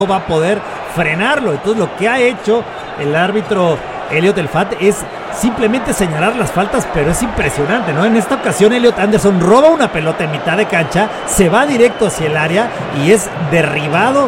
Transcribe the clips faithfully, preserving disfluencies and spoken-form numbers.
va a poder frenarlo. Entonces lo que ha hecho el árbitro Elliot El Fat es simplemente señalar las faltas, pero es impresionante, ¿no? En esta ocasión Elliot Anderson roba una pelota en mitad de cancha, se va directo hacia el área y es derribado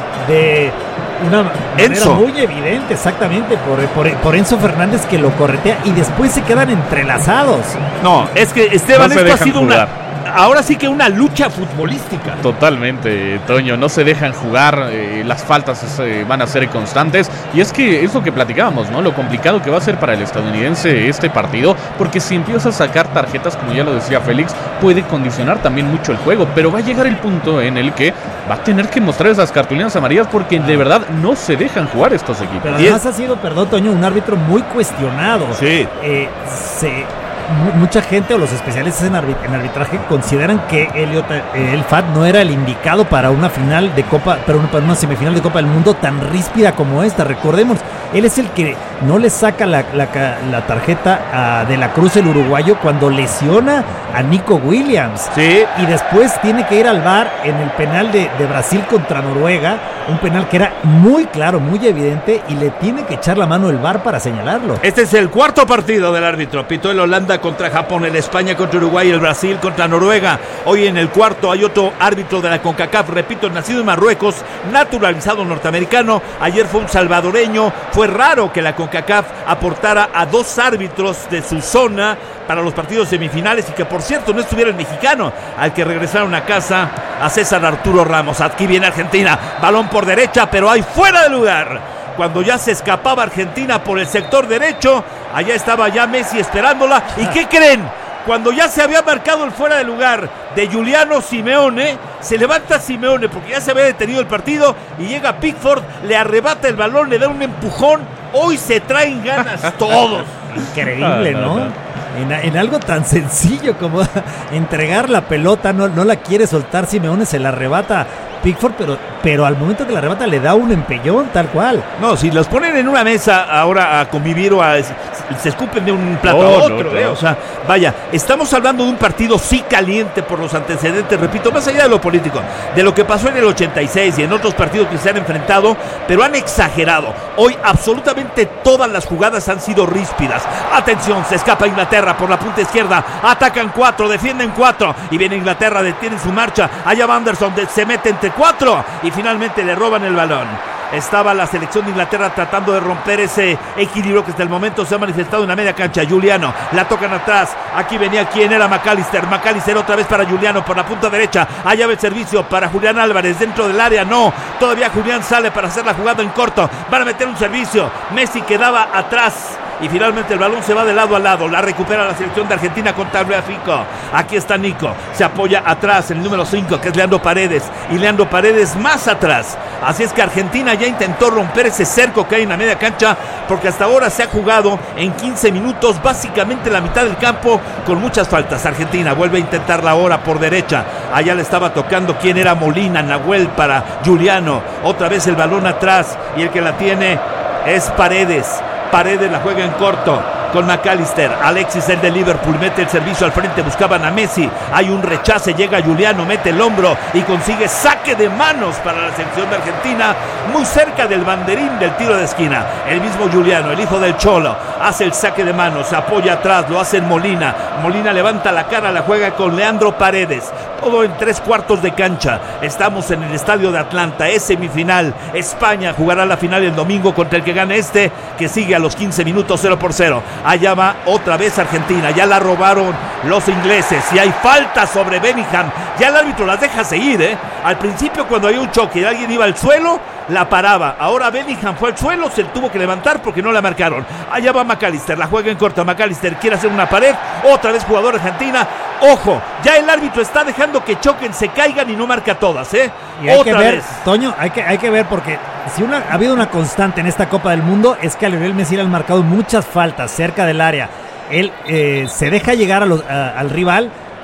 de una manera Enzo. muy evidente, exactamente, por, por, por Enzo Fernández, que lo corretea y después se quedan entrelazados. No, es que Esteban, No se esto ha dejan sido jugar. una... Ahora sí que una lucha futbolística. Totalmente, Toño, no se dejan jugar, eh, las faltas eh, van a ser constantes, y es que es lo que platicábamos, ¿no? Lo complicado que va a ser para el estadounidense este partido, porque si empieza a sacar tarjetas, como ya lo decía Félix, puede condicionar también mucho el juego, pero va a llegar el punto en el que va a tener que mostrar esas cartulinas amarillas, porque de verdad no se dejan jugar estos equipos. Pero además ha sido, perdón Toño, un árbitro muy cuestionado. Sí. Eh, se... Mucha gente o los especialistas en, arbit- en arbitraje consideran que Elliot eh, El Fat no era el indicado para una final de Copa, pero para una semifinal de Copa del Mundo tan ríspida como esta. Recordemos, él es el que no le saca la, la, la tarjeta a De la Cruz, el uruguayo, cuando lesiona a Nico Williams. Sí. Y después tiene que ir al V A R en el penal de, de Brasil contra Noruega, un penal que era muy claro, muy evidente, y le tiene que echar la mano el V A R para señalarlo. Este es el cuarto partido del árbitro. Pitó el Holanda contra Japón, el España contra Uruguay, el Brasil contra Noruega. Hoy en el cuarto hay otro árbitro de la CONCACAF, repito, nacido en Marruecos, naturalizado norteamericano. Ayer fue un salvadoreño. Fue raro que la CONCACAF aportara a dos árbitros de su zona para los partidos semifinales y que, por cierto, no estuviera el mexicano, al que regresaron a casa, a César Arturo Ramos. Aquí viene Argentina, balón por derecha, pero hay fuera de lugar. Cuando ya se escapaba Argentina por el sector derecho, allá estaba ya Messi esperándola. ¿Y qué creen? Cuando ya se había marcado el fuera de lugar de Giuliano Simeone, se levanta Simeone porque ya se había detenido el partido y llega Pickford, le arrebata el balón, le da un empujón. Hoy se traen ganas todos. Increíble, ¿no? En, en algo tan sencillo como entregar la pelota, no, no la quiere soltar Simeone, se la arrebata Pickford, pero, pero al momento que la arrebata le da un empellón, tal cual. No, si los ponen en una mesa ahora a convivir o a, se escupen de un plato no, a otro, no, ¿eh? no. O sea, vaya, estamos hablando de un partido sí caliente por los antecedentes, repito, más allá de lo político, de lo que pasó en el ochenta y seis y en otros partidos que se han enfrentado, pero han exagerado. Hoy absolutamente todas las jugadas han sido ríspidas. Atención, se escapa Inglaterra por la punta izquierda, atacan cuatro, defienden cuatro, y viene Inglaterra, detiene su marcha, allá va Anderson, se mete entre cuatro, y finalmente le roban el balón. Estaba la selección de Inglaterra tratando de romper ese equilibrio que hasta el momento se ha manifestado en la media cancha. Giuliano, la tocan atrás. Aquí venía quien era McAllister. McAllister otra vez para Giuliano por la punta derecha. Allá va el servicio para Julián Álvarez dentro del área. No, todavía Julián sale para hacer la jugada en corto. Van a meter un servicio. Messi quedaba atrás. Y finalmente el balón se va de lado a lado. La recupera la selección de Argentina con Tagliafico. Aquí está Nico. Se apoya atrás el número cinco, que es Leandro Paredes. Y Leandro Paredes más atrás. Así es que Argentina ya intentó romper ese cerco que hay en la media cancha, porque hasta ahora se ha jugado en quince minutos básicamente la mitad del campo con muchas faltas. Argentina vuelve a intentarla ahora por derecha. Allá le estaba tocando quien era Molina, Nahuel para Giuliano. Otra vez el balón atrás y el que la tiene es Paredes. Paredes la juega en corto con McAllister. Alexis, el de Liverpool, mete el servicio al frente, buscaban a Messi. Hay un rechace, llega Giuliano, mete el hombro y consigue saque de manos para la selección de Argentina, muy cerca del banderín del tiro de esquina. El mismo Giuliano, el hijo del Cholo, hace el saque de manos, se apoya atrás, lo hace en Molina. Molina levanta la cara, la juega con Leandro Paredes. Todo en tres cuartos de cancha. Estamos en el estadio de Atlanta, es semifinal. España jugará la final el domingo contra el que gane este, que sigue a los quince minutos cero por cero. Allá va otra vez Argentina, ya la robaron los ingleses y hay falta sobre Bellingham. Ya el árbitro las deja seguir, ¿eh? Al principio, cuando había un choque y alguien iba al suelo, la paraba. Ahora Bellingham fue al suelo, se tuvo que levantar porque no la marcaron. Allá va McAllister, la juega en corto. McAllister quiere hacer una pared, otra vez jugador Argentina. Ojo, ya el árbitro está dejando que choquen, se caigan y no marca todas, ¿eh? Y hay otra que ver, vez. Toño, hay que, hay que ver porque si una, ha habido una constante en esta Copa del Mundo es que a Lionel Messi le han marcado muchas faltas cerca del área. Él eh, se deja llegar a los, a, al rival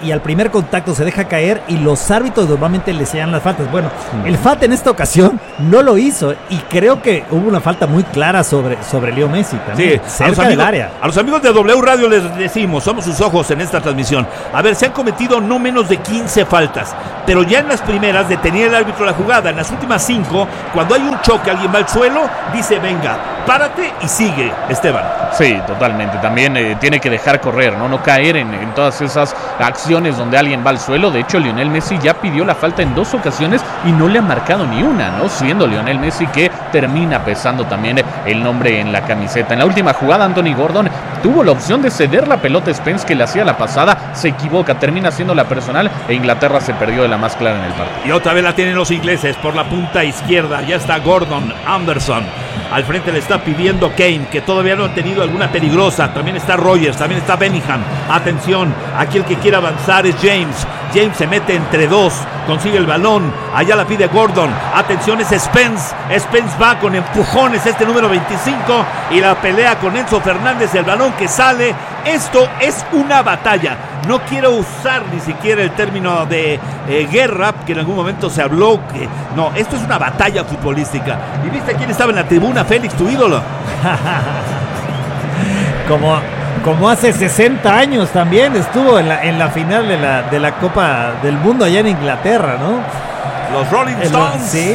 y al primer contacto se deja caer y los árbitros normalmente le señalan las faltas. Bueno, mm. el F A T en esta ocasión no lo hizo y creo que hubo una falta muy clara sobre, sobre Leo Messi también, sí, cerca amigos, del área. A los amigos de W Radio les decimos, somos sus ojos en esta transmisión. A ver, se han cometido no menos de quince faltas, pero ya en las primeras detenía el árbitro la jugada. En las últimas cinco, cuando hay un choque, alguien va al suelo, dice venga, párate y sigue, Esteban. Sí, totalmente. También eh, tiene que dejar correr, no, no caer en, en todas esas acciones donde alguien va al suelo. De hecho, Lionel Messi ya pidió la falta en dos ocasiones y no le ha marcado ni una, ¿no? Siendo Lionel Messi que termina pesando también el nombre en la camiseta. En la última jugada, Anthony Gordon tuvo la opción de ceder la pelota a Spence, que le hacía la pasada, se equivoca, termina siendo la personal e Inglaterra se perdió de la más clara en el partido. Y otra vez la tienen los ingleses por la punta izquierda. Ya está Gordon, Anderson. Al frente le está pidiendo Kane, que todavía no ha tenido alguna peligrosa. También está Rogers, también está Bellingham. Atención, aquí el que quiere avanzar es James. James se mete entre dos, consigue el balón. Allá la pide Gordon. Atención, es Spence. Spence va con empujones, este número veinticinco. Y la pelea con Enzo Fernández, el balón que sale. Esto es una batalla. No quiero usar ni siquiera el término de eh, guerra, que en algún momento se habló. Que no, esto es una batalla futbolística. ¿Y viste quién estaba en la tribuna? Félix, tu ídolo. Como, como hace sesenta años también estuvo en la, en la final de la, de la Copa del Mundo allá en Inglaterra, ¿no? Los Rolling Stones. Sí.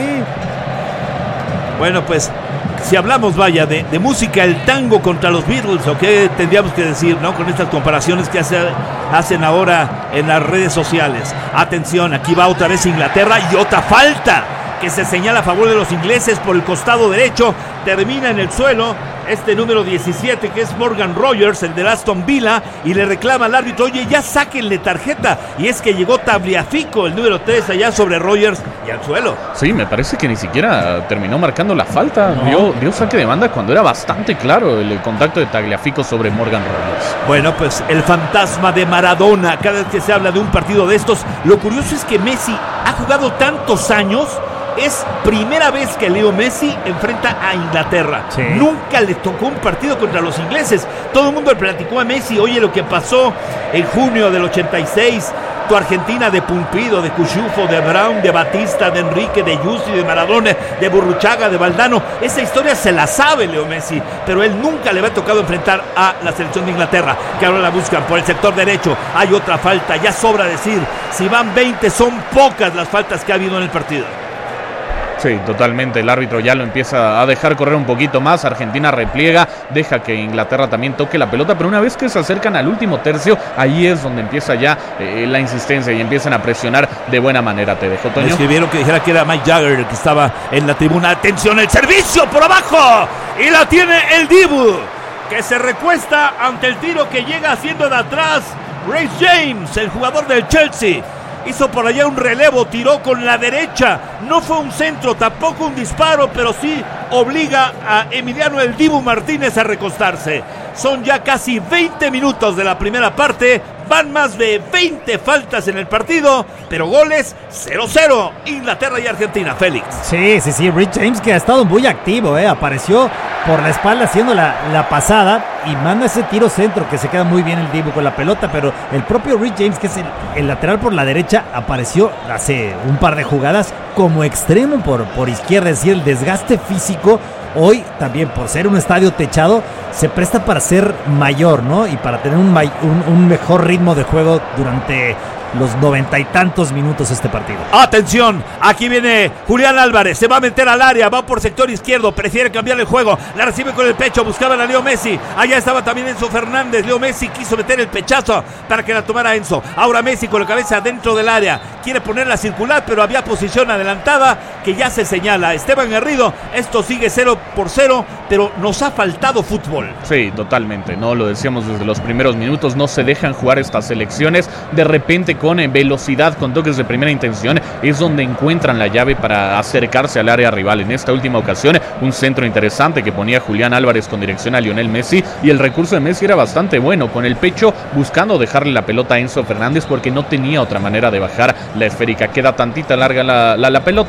Bueno, pues si hablamos, vaya, de, de música, el tango contra los Beatles, o qué tendríamos que decir, ¿no? Con estas comparaciones que hace, hacen ahora en las redes sociales. Atención, aquí va otra vez Inglaterra y otra falta que se señala a favor de los ingleses por el costado derecho. Termina en el suelo este número diecisiete, que es Morgan Rogers, el de Aston Villa, y le reclama al árbitro, oye, ya sáquenle tarjeta. Y es que llegó Tagliafico, el número tres, allá sobre Rogers y al suelo. Sí, me parece que ni siquiera terminó marcando la falta. No. Dio, dio saque de banda cuando era bastante claro el contacto de Tagliafico sobre Morgan Rogers. Bueno, pues el fantasma de Maradona. Cada vez que se habla de un partido de estos, lo curioso es que Messi ha jugado tantos años. Es primera vez que Leo Messi enfrenta a Inglaterra. Sí. Nunca le tocó un partido contra los ingleses. Todo el mundo le platicó a Messi, oye, lo que pasó en junio del ochenta y seis, tu Argentina de Pumpido, de Cuchufo, de Brown, de Batista, de Enrique, de Yusi, de Maradona, de Burruchaga, de Valdano. Esa historia se la sabe Leo Messi, pero él nunca le había tocado enfrentar a la selección de Inglaterra, que ahora la buscan por el sector derecho. Hay otra falta, ya sobra decir, si van veinte, son pocas las faltas que ha habido en el partido. Sí, totalmente, el árbitro ya lo empieza a dejar correr un poquito más. Argentina repliega, deja que Inglaterra también toque la pelota, pero una vez que se acercan al último tercio, ahí es donde empieza ya eh, la insistencia y empiezan a presionar de buena manera. Te dejo, Toño. Me escribieron que dijera que era Mike Jagger el que estaba en la tribuna. Atención, el servicio por abajo, y la tiene el Dibu, que se recuesta ante el tiro que llega haciendo de atrás Reece James, el jugador del Chelsea. Hizo por allá un relevo, tiró con la derecha. No fue un centro, tampoco un disparo, pero sí obliga a Emiliano el Dibu Martínez a recostarse. Son ya casi veinte minutos de la primera parte. Van más de veinte faltas en el partido, pero goles cero cero. Inglaterra y Argentina, Félix. Sí, sí, sí. Reece James, que ha estado muy activo, ¿eh? Apareció por la espalda haciendo la, la pasada y manda ese tiro centro que se queda muy bien el Dibu con la pelota, pero el propio Reece James, que es el, el lateral por la derecha, apareció hace un par de jugadas como extremo por, por izquierda. Es decir, el desgaste físico hoy también, por ser un estadio techado, se presta para ser mayor, ¿no? Y para tener un, un, un mejor ritmo de juego durante los noventa y tantos minutos este partido. Atención, aquí viene Julián Álvarez, se va a meter al área, va por sector izquierdo, prefiere cambiar el juego, la recibe con el pecho, buscaban a Leo Messi, allá estaba también Enzo Fernández. Leo Messi quiso meter el pechazo para que la tomara Enzo, ahora Messi con la cabeza dentro del área, quiere ponerla circular, pero había posición adelantada que ya se señala. Esteban Garrido, esto sigue cero por cero, pero nos ha faltado fútbol. Sí, totalmente, no lo decíamos desde los primeros minutos, no se dejan jugar estas selecciones, de repente con velocidad, con toques de primera intención, es donde encuentran la llave para acercarse al área rival. En esta última ocasión, un centro interesante que ponía Julián Álvarez con dirección a Lionel Messi, y el recurso de Messi era bastante bueno, con el pecho buscando dejarle la pelota a Enzo Fernández porque no tenía otra manera de bajar la esférica. Queda tantita larga la, la, la pelota y ya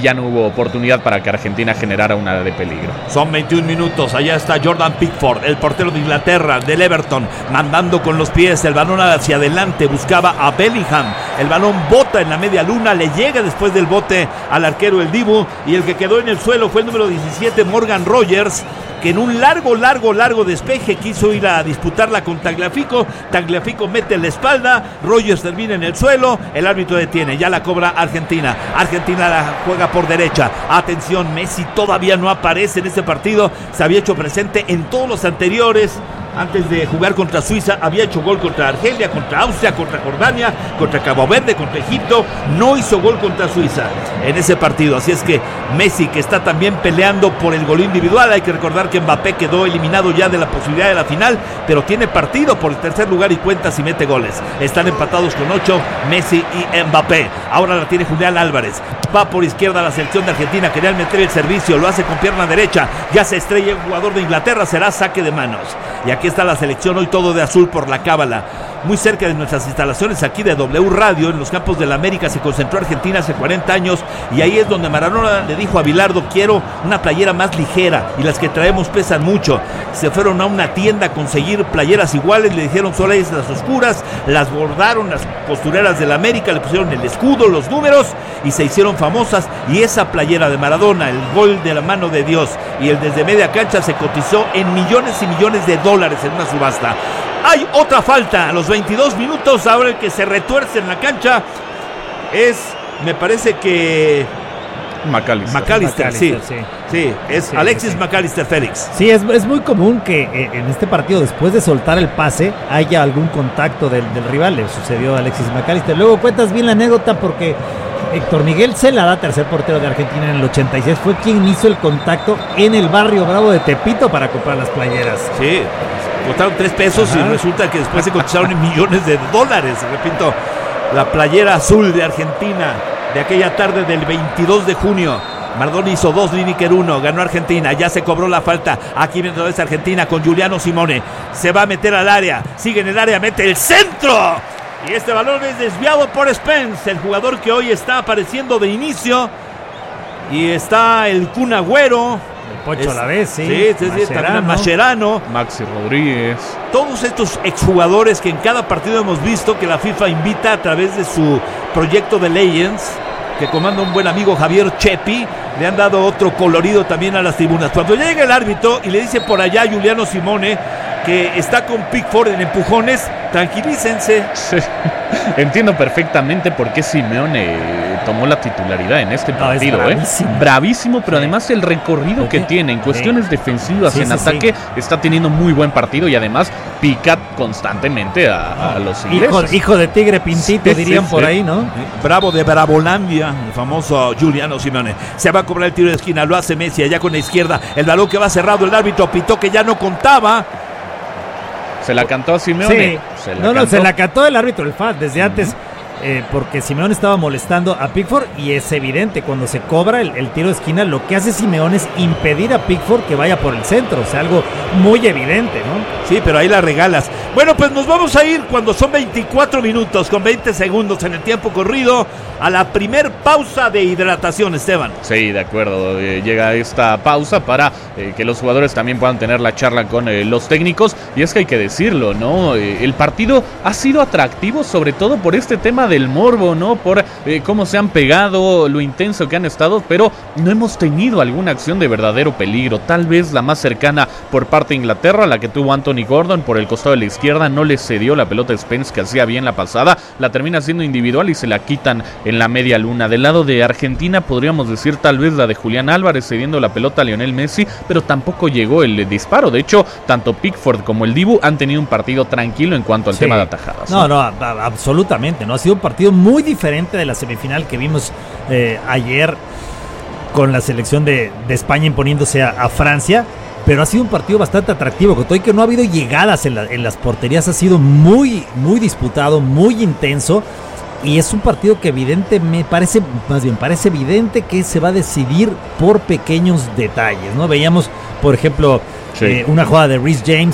ya no hubo oportunidad para que Argentina generara una de peligro. Son veintiún minutos, allá está Jordan Pickford, el portero de Inglaterra, del Everton, mandando con los pies el balón hacia adelante, buscaba a Bellingham, el balón bota en la media luna, le llega después del bote al arquero el Dibu, y el que quedó en el suelo fue el número diecisiete, Morgan Rogers, que en un largo, largo, largo despeje quiso ir a disputarla con Tagliafico. Tagliafico mete en la espalda, Rogers termina en el suelo, el árbitro detiene, ya la cobra Argentina. Argentina la juega por derecha. Atención, Messi todavía no aparece en este partido, se había hecho presente en todos los anteriores. Antes de jugar contra Suiza, había hecho gol contra Argelia, contra Austria, contra Jordania, contra Cabo Verde, contra Egipto. No hizo gol contra Suiza en ese partido. Así es que Messi, que está también peleando por el gol individual. Hay que recordar que Mbappé quedó eliminado ya de la posibilidad de la final, pero tiene partido por el tercer lugar y cuenta si mete goles. Están empatados con ocho, Messi y Mbappé. Ahora la tiene Julián Álvarez. Va por izquierda la selección de Argentina. Quería meter el servicio, lo hace con pierna derecha. Ya se estrella el jugador de Inglaterra, será saque de manos. Y aquí está la selección, hoy todo de azul por la cábala. Muy cerca de nuestras instalaciones aquí de W Radio, en los campos de la América, se concentró Argentina hace cuarenta años, y ahí es donde Maradona le dijo a Bilardo: quiero una playera más ligera, y las que traemos pesan mucho. Se fueron a una tienda a conseguir playeras iguales, le dijeron solo es las oscuras, las bordaron las costureras de la América, le pusieron el escudo, los números, y se hicieron famosas. Y esa playera de Maradona, el gol de la mano de Dios y el desde media cancha, se cotizó en millones y millones de dólares en una subasta. Hay otra falta a los veintidós minutos. Ahora el que se retuerce en la cancha es, me parece que McAllister. McAllister, McAllister, sí. sí. Sí, es Sí, Alexis sí, sí. McAllister Félix. Sí, es, es muy común que eh, en este partido, después de soltar el pase, haya algún contacto del, del rival. Le sucedió a Alexis McAllister. Luego cuentas bien la anécdota porque Héctor Miguel Celada, tercer portero de Argentina en el ochenta y seis, fue quien hizo el contacto en el barrio Bravo de Tepito para comprar las playeras. Sí, costaron tres pesos. Ajá. Y resulta que después se cotizaron en millones de dólares. Repito, la playera azul de Argentina de aquella tarde del veintidós de junio. Maradona hizo dos, Lineker uno, ganó Argentina, ya se cobró la falta. Aquí viene otra vez Argentina con Giuliano Simone. Se va a meter al área, sigue en el área, mete el centro. Y este balón es desviado por Spence, el jugador que hoy está apareciendo de inicio. Y está el Kun Agüero. El Pocho es, a la vez, sí. Sí, sí, sí, también Mascherano. Maxi Rodríguez. Todos estos exjugadores que en cada partido hemos visto que la FIFA invita a través de su proyecto de Legends, que comanda un buen amigo Javier Chepi, le han dado otro colorido también a las tribunas. Cuando llega el árbitro y le dice por allá a Giuliano Simone que está con Pickford en empujones, tranquilícense. Sí. Entiendo perfectamente por qué Simeone tomó la titularidad en este partido. No, bravísimo. ¿eh? Bravísimo, pero sí. Además el recorrido okay. que tiene en cuestiones sí. defensivas, sí, en sí, ataque, sí. está teniendo muy buen partido y además pica constantemente a, a los ingleses. Hijo, hijo de tigre pintito, sí, dirían sí, por sí. ahí, ¿no? Bravo de Bravolandia, el famoso Giuliano Simone. Se va a cobrar el tiro de esquina, lo hace Messi allá con la izquierda. El balón que va cerrado, el árbitro pitó que ya no contaba. Se la cantó a Simeone. Sí. Se la no, no, cantó. Se la cantó el árbitro, el F A D, desde uh-huh. antes, eh, porque Simeone estaba molestando a Pickford y es evidente, cuando se cobra el, el tiro de esquina, lo que hace Simeone es impedir a Pickford que vaya por el centro, o sea, algo muy evidente, ¿no? Sí, pero ahí la regalas. Bueno, pues nos vamos a ir cuando son veinticuatro minutos con veinte segundos en el tiempo corrido a la primer pausa de hidratación, Esteban. Sí, de acuerdo. Eh, llega esta pausa para eh, que los jugadores también puedan tener la charla con eh, los técnicos. Y es que hay que decirlo, ¿no? Eh, el partido ha sido atractivo, sobre todo por este tema del morbo, ¿no? Por eh, cómo se han pegado, lo intenso que han estado, pero no hemos tenido alguna acción de verdadero peligro. Tal vez la más cercana por parte de Inglaterra, la que tuvo Anthony Gordon por el costado de la izquierda, no le cedió la pelota a Spence, que hacía bien la pasada, la termina siendo individual y se la quitan en la media luna. Del lado de Argentina podríamos decir tal vez la de Julián Álvarez cediendo la pelota a Lionel Messi, pero tampoco llegó el disparo. De hecho, tanto Pickford como el Dibu han tenido un partido tranquilo en cuanto al sí. tema de atajadas. No, no, a, a, absolutamente, no ha sido un partido muy diferente de la semifinal que vimos eh, ayer con la selección de, de España imponiéndose a, a Francia. Pero ha sido un partido bastante atractivo, con todo y que no ha habido llegadas en, la, en las porterías. Ha sido muy, muy disputado, muy intenso. Y es un partido que evidente me parece, más bien parece evidente que se va a decidir por pequeños detalles, ¿no? Veíamos, por ejemplo, sí. eh, una jugada de Reece James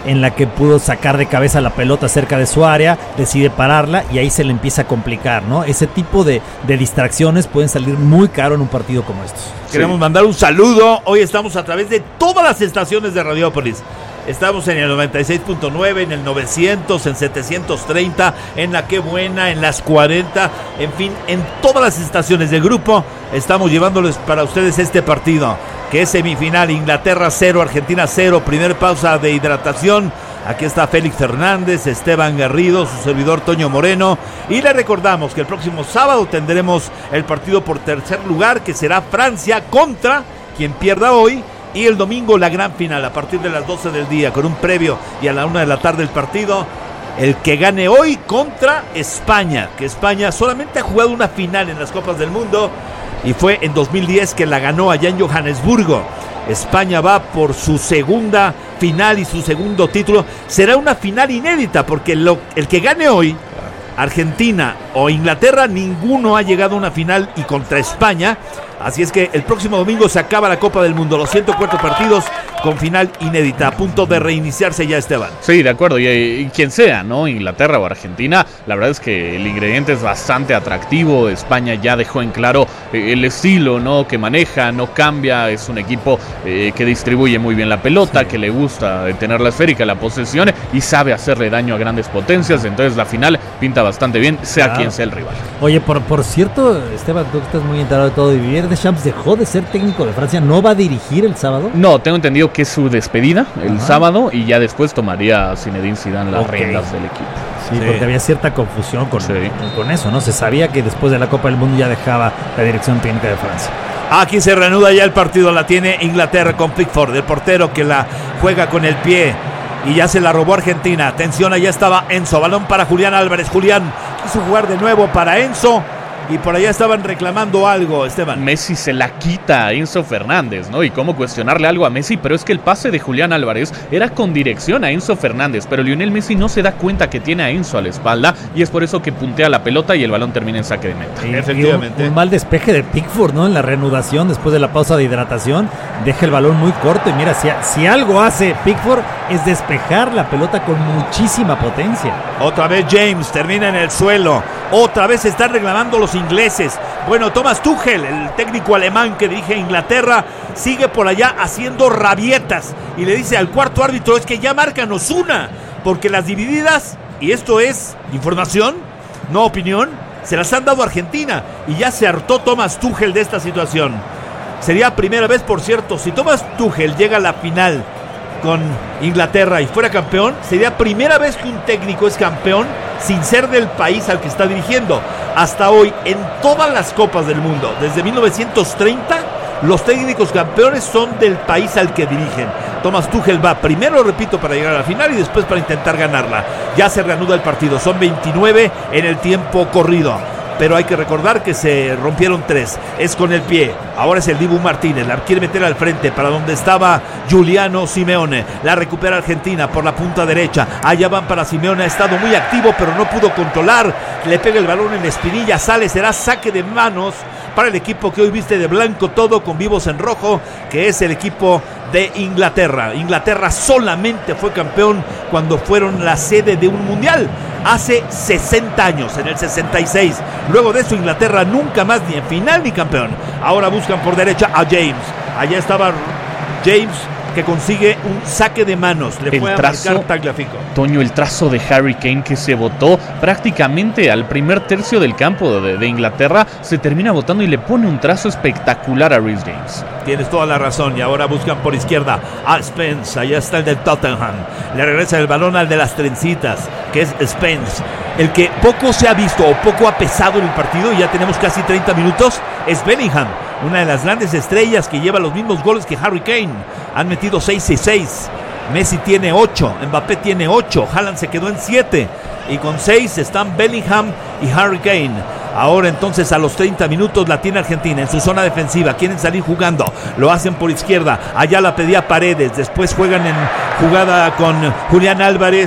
en la que pudo sacar de cabeza la pelota cerca de su área, decide pararla y ahí se le empieza a complicar, ¿no? Ese tipo de, de distracciones pueden salir muy caro en un partido como estos. Queremos sí. mandar un saludo. Hoy estamos a través de todas las estaciones de Radiópolis. Estamos en el noventa y seis punto nueve, en el novecientos, en setecientos treinta, en la Qué Buena, en las cuarenta, en fin, en todas las estaciones del grupo estamos llevándoles para ustedes este partido, que es semifinal, Inglaterra cero, Argentina cero, primer pausa de hidratación. Aquí está Félix Fernández, Esteban Garrido, su servidor Toño Moreno, y le recordamos que el próximo sábado tendremos el partido por tercer lugar, que será Francia contra quien pierda hoy. Y el domingo la gran final a partir de las doce del día con un previo y a la una de la tarde el partido. El que gane hoy contra España, que España solamente ha jugado una final en las Copas del Mundo y fue en dos mil diez que la ganó allá en Johannesburgo. España va por su segunda final y su segundo título. Será una final inédita porque lo, el que gane hoy, Argentina o Inglaterra, ninguno ha llegado a una final y contra España. Así es que el próximo domingo se acaba la Copa del Mundo, los ciento cuatro partidos con final inédita, a punto de reiniciarse ya, Esteban. Sí, de acuerdo, y, y quien sea, ¿no? Inglaterra o Argentina, la verdad es que el ingrediente es bastante atractivo. España ya dejó en claro eh, el estilo, ¿no? Que maneja, no cambia, es un equipo eh, que distribuye muy bien la pelota, sí. que le gusta tener la esférica, la posesión y sabe hacerle daño a grandes potencias. Entonces la final pinta bastante bien, sea claro. quien sea el rival. Oye, por, por cierto, Esteban, tú estás muy enterado de todo. Didier Deschamps dejó de ser técnico de Francia, ¿no va a dirigir el sábado? No, tengo entendido que es su despedida el Ajá. sábado y ya después tomaría Zinedine Zidane las okay. riendas del equipo. Sí, sí, porque había cierta confusión con, sí. con eso, ¿no? Se sabía que después de la Copa del Mundo ya dejaba la dirección técnica de Francia. Aquí se reanuda ya el partido, la tiene Inglaterra con Pickford, el portero que la juega con el pie y ya se la robó Argentina. Atención, allá estaba Enzo, balón para Julián Álvarez. Julián quiso jugar de nuevo para Enzo. Y por allá estaban reclamando algo, Esteban. Messi se la quita a Enzo Fernández, ¿no? Y cómo cuestionarle algo a Messi, pero es que el pase de Julián Álvarez era con dirección a Enzo Fernández, pero Lionel Messi no se da cuenta que tiene a Enzo a la espalda y es por eso que puntea la pelota y el balón termina en saque de meta. Sí, efectivamente. Un, un mal despeje de Pickford, ¿no? En la reanudación, después de la pausa de hidratación, deja el balón muy corto y mira, si, si algo hace Pickford es despejar la pelota con muchísima potencia. Otra vez James termina en el suelo, otra vez están reclamando los ingleses. Bueno, Thomas Tuchel, el técnico alemán que dirige a Inglaterra, sigue por allá haciendo rabietas y le dice al cuarto árbitro, es que ya márcanos una, porque las divididas, y esto es información, no opinión, se las han dado a Argentina y ya se hartó Thomas Tuchel de esta situación. Sería primera vez, por cierto, si Thomas Tuchel llega a la final con Inglaterra y fuera campeón, sería primera vez que un técnico es campeón sin ser del país al que está dirigiendo. Hasta hoy, en todas las copas del mundo, desde mil novecientos treinta, los técnicos campeones son del país al que dirigen. Thomas Tuchel va primero, repito, para llegar a la final y después para intentar ganarla. Ya se reanuda el partido, son veintinueve en el tiempo corrido. Pero hay que recordar que se rompieron tres. Es con el pie. Ahora es el Dibu Martínez. La quiere meter al frente para donde estaba Giuliano Simeone. La recupera Argentina por la punta derecha. Allá van para Simeone. Ha estado muy activo, pero no pudo controlar. Le pega el balón en la espinilla. Sale. Será saque de manos para el equipo que hoy viste de blanco todo con vivos en rojo, que es el equipo de Inglaterra. Inglaterra solamente fue campeón cuando fueron la sede de un mundial hace sesenta años, en el sesenta y seis. Luego de eso Inglaterra nunca más ni en final ni campeón. Ahora buscan por derecha a James. Allá estaba James, que consigue un saque de manos. Le el fue a trazo, marcar Tagliafico. Toño, el trazo de Harry Kane que se botó prácticamente al primer tercio del campo de, de Inglaterra, se termina botando y le pone un trazo espectacular a Reece James. Tienes toda la razón. Y ahora buscan por izquierda a Spence. Allá está el del Tottenham. Le regresa el balón al de las trencitas, que es Spence. El que poco se ha visto o poco ha pesado en el partido, y ya tenemos casi treinta minutos, es Bellingham, una de las grandes estrellas que lleva los mismos goles que Harry Kane. Han metido seis y seis. Messi tiene ocho, Mbappé tiene ocho, Haaland se quedó en siete. Y con seis están Bellingham y Harry Kane. Ahora entonces a los treinta minutos la tiene Argentina en su zona defensiva. Quieren salir jugando, lo hacen por izquierda. Allá la pedía Paredes, después juegan en jugada con Julián Álvarez.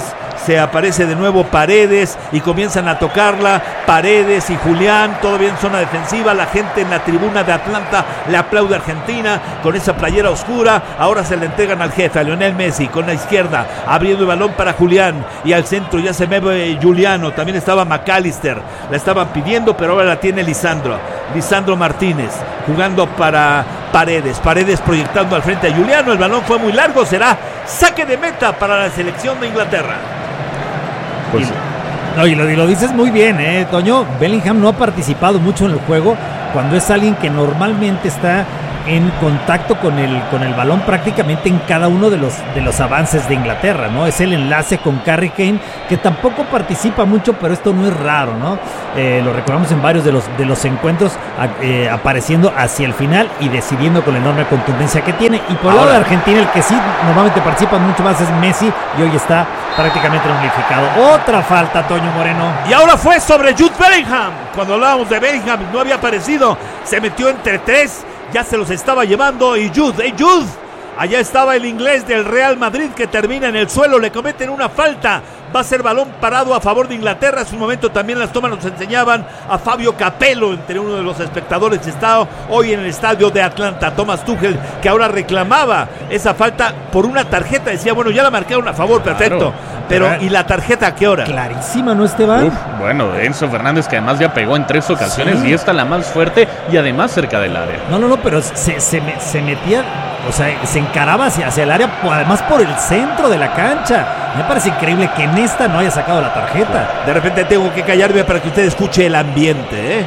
se aparece de nuevo Paredes y comienzan a tocarla. Paredes y Julián todavía en zona defensiva. La gente en la tribuna de Atlanta le aplaude a Argentina con esa playera oscura. Ahora se le entregan al jefe, a Lionel Messi, con la izquierda, abriendo el balón para Julián. Y al centro ya se mueve Juliano. También estaba McAllister. La estaban pidiendo, pero ahora la tiene Lisandro. Lisandro Martínez jugando para Paredes. Paredes proyectando al frente a Juliano. El balón fue muy largo. Será saque de meta para la selección de Inglaterra. Pues, y, no, y, lo, y lo dices muy bien, ¿eh, Toño? Bellingham no ha participado mucho en el juego cuando es alguien que normalmente está en contacto con el, con el balón prácticamente en cada uno de los, de los avances de Inglaterra, ¿no? Es el enlace con Harry Kane, que tampoco participa mucho, pero esto no es raro, ¿no? Eh, lo recordamos en varios de los, de los encuentros, eh, apareciendo hacia el final y decidiendo con la enorme contundencia que tiene. Y por el lado de Argentina, el que sí normalmente participa mucho más es Messi, y hoy está prácticamente unificado. Otra falta, Toño Moreno. Y ahora fue sobre Jude Bellingham. Cuando hablábamos de Bellingham, no había aparecido, se metió entre tres. Ya se los estaba llevando y Jude, ¡hey Jude! Allá estaba el inglés del Real Madrid que termina en el suelo, le cometen una falta. Va a ser balón parado a favor de Inglaterra. Hace un momento también las tomas nos enseñaban a Fabio Capello entre uno de los espectadores que está hoy en el estadio de Atlanta. Thomas Tuchel, que ahora reclamaba esa falta por una tarjeta. Decía, bueno, ya la marcaron a favor, perfecto. Claro. Pero, ¿y la tarjeta a qué hora? Clarísima, ¿no, Esteban? Uf, bueno, Enzo Fernández, que además ya pegó en tres ocasiones, sí. Y esta la más fuerte y además cerca del área. No, no, no, pero se, se, se metía, o sea, se encaraba hacia, hacia el área, además por el centro de la cancha. Me parece increíble que en esta no haya sacado la tarjeta. De repente tengo que callarme para que usted escuche el ambiente, ¿eh?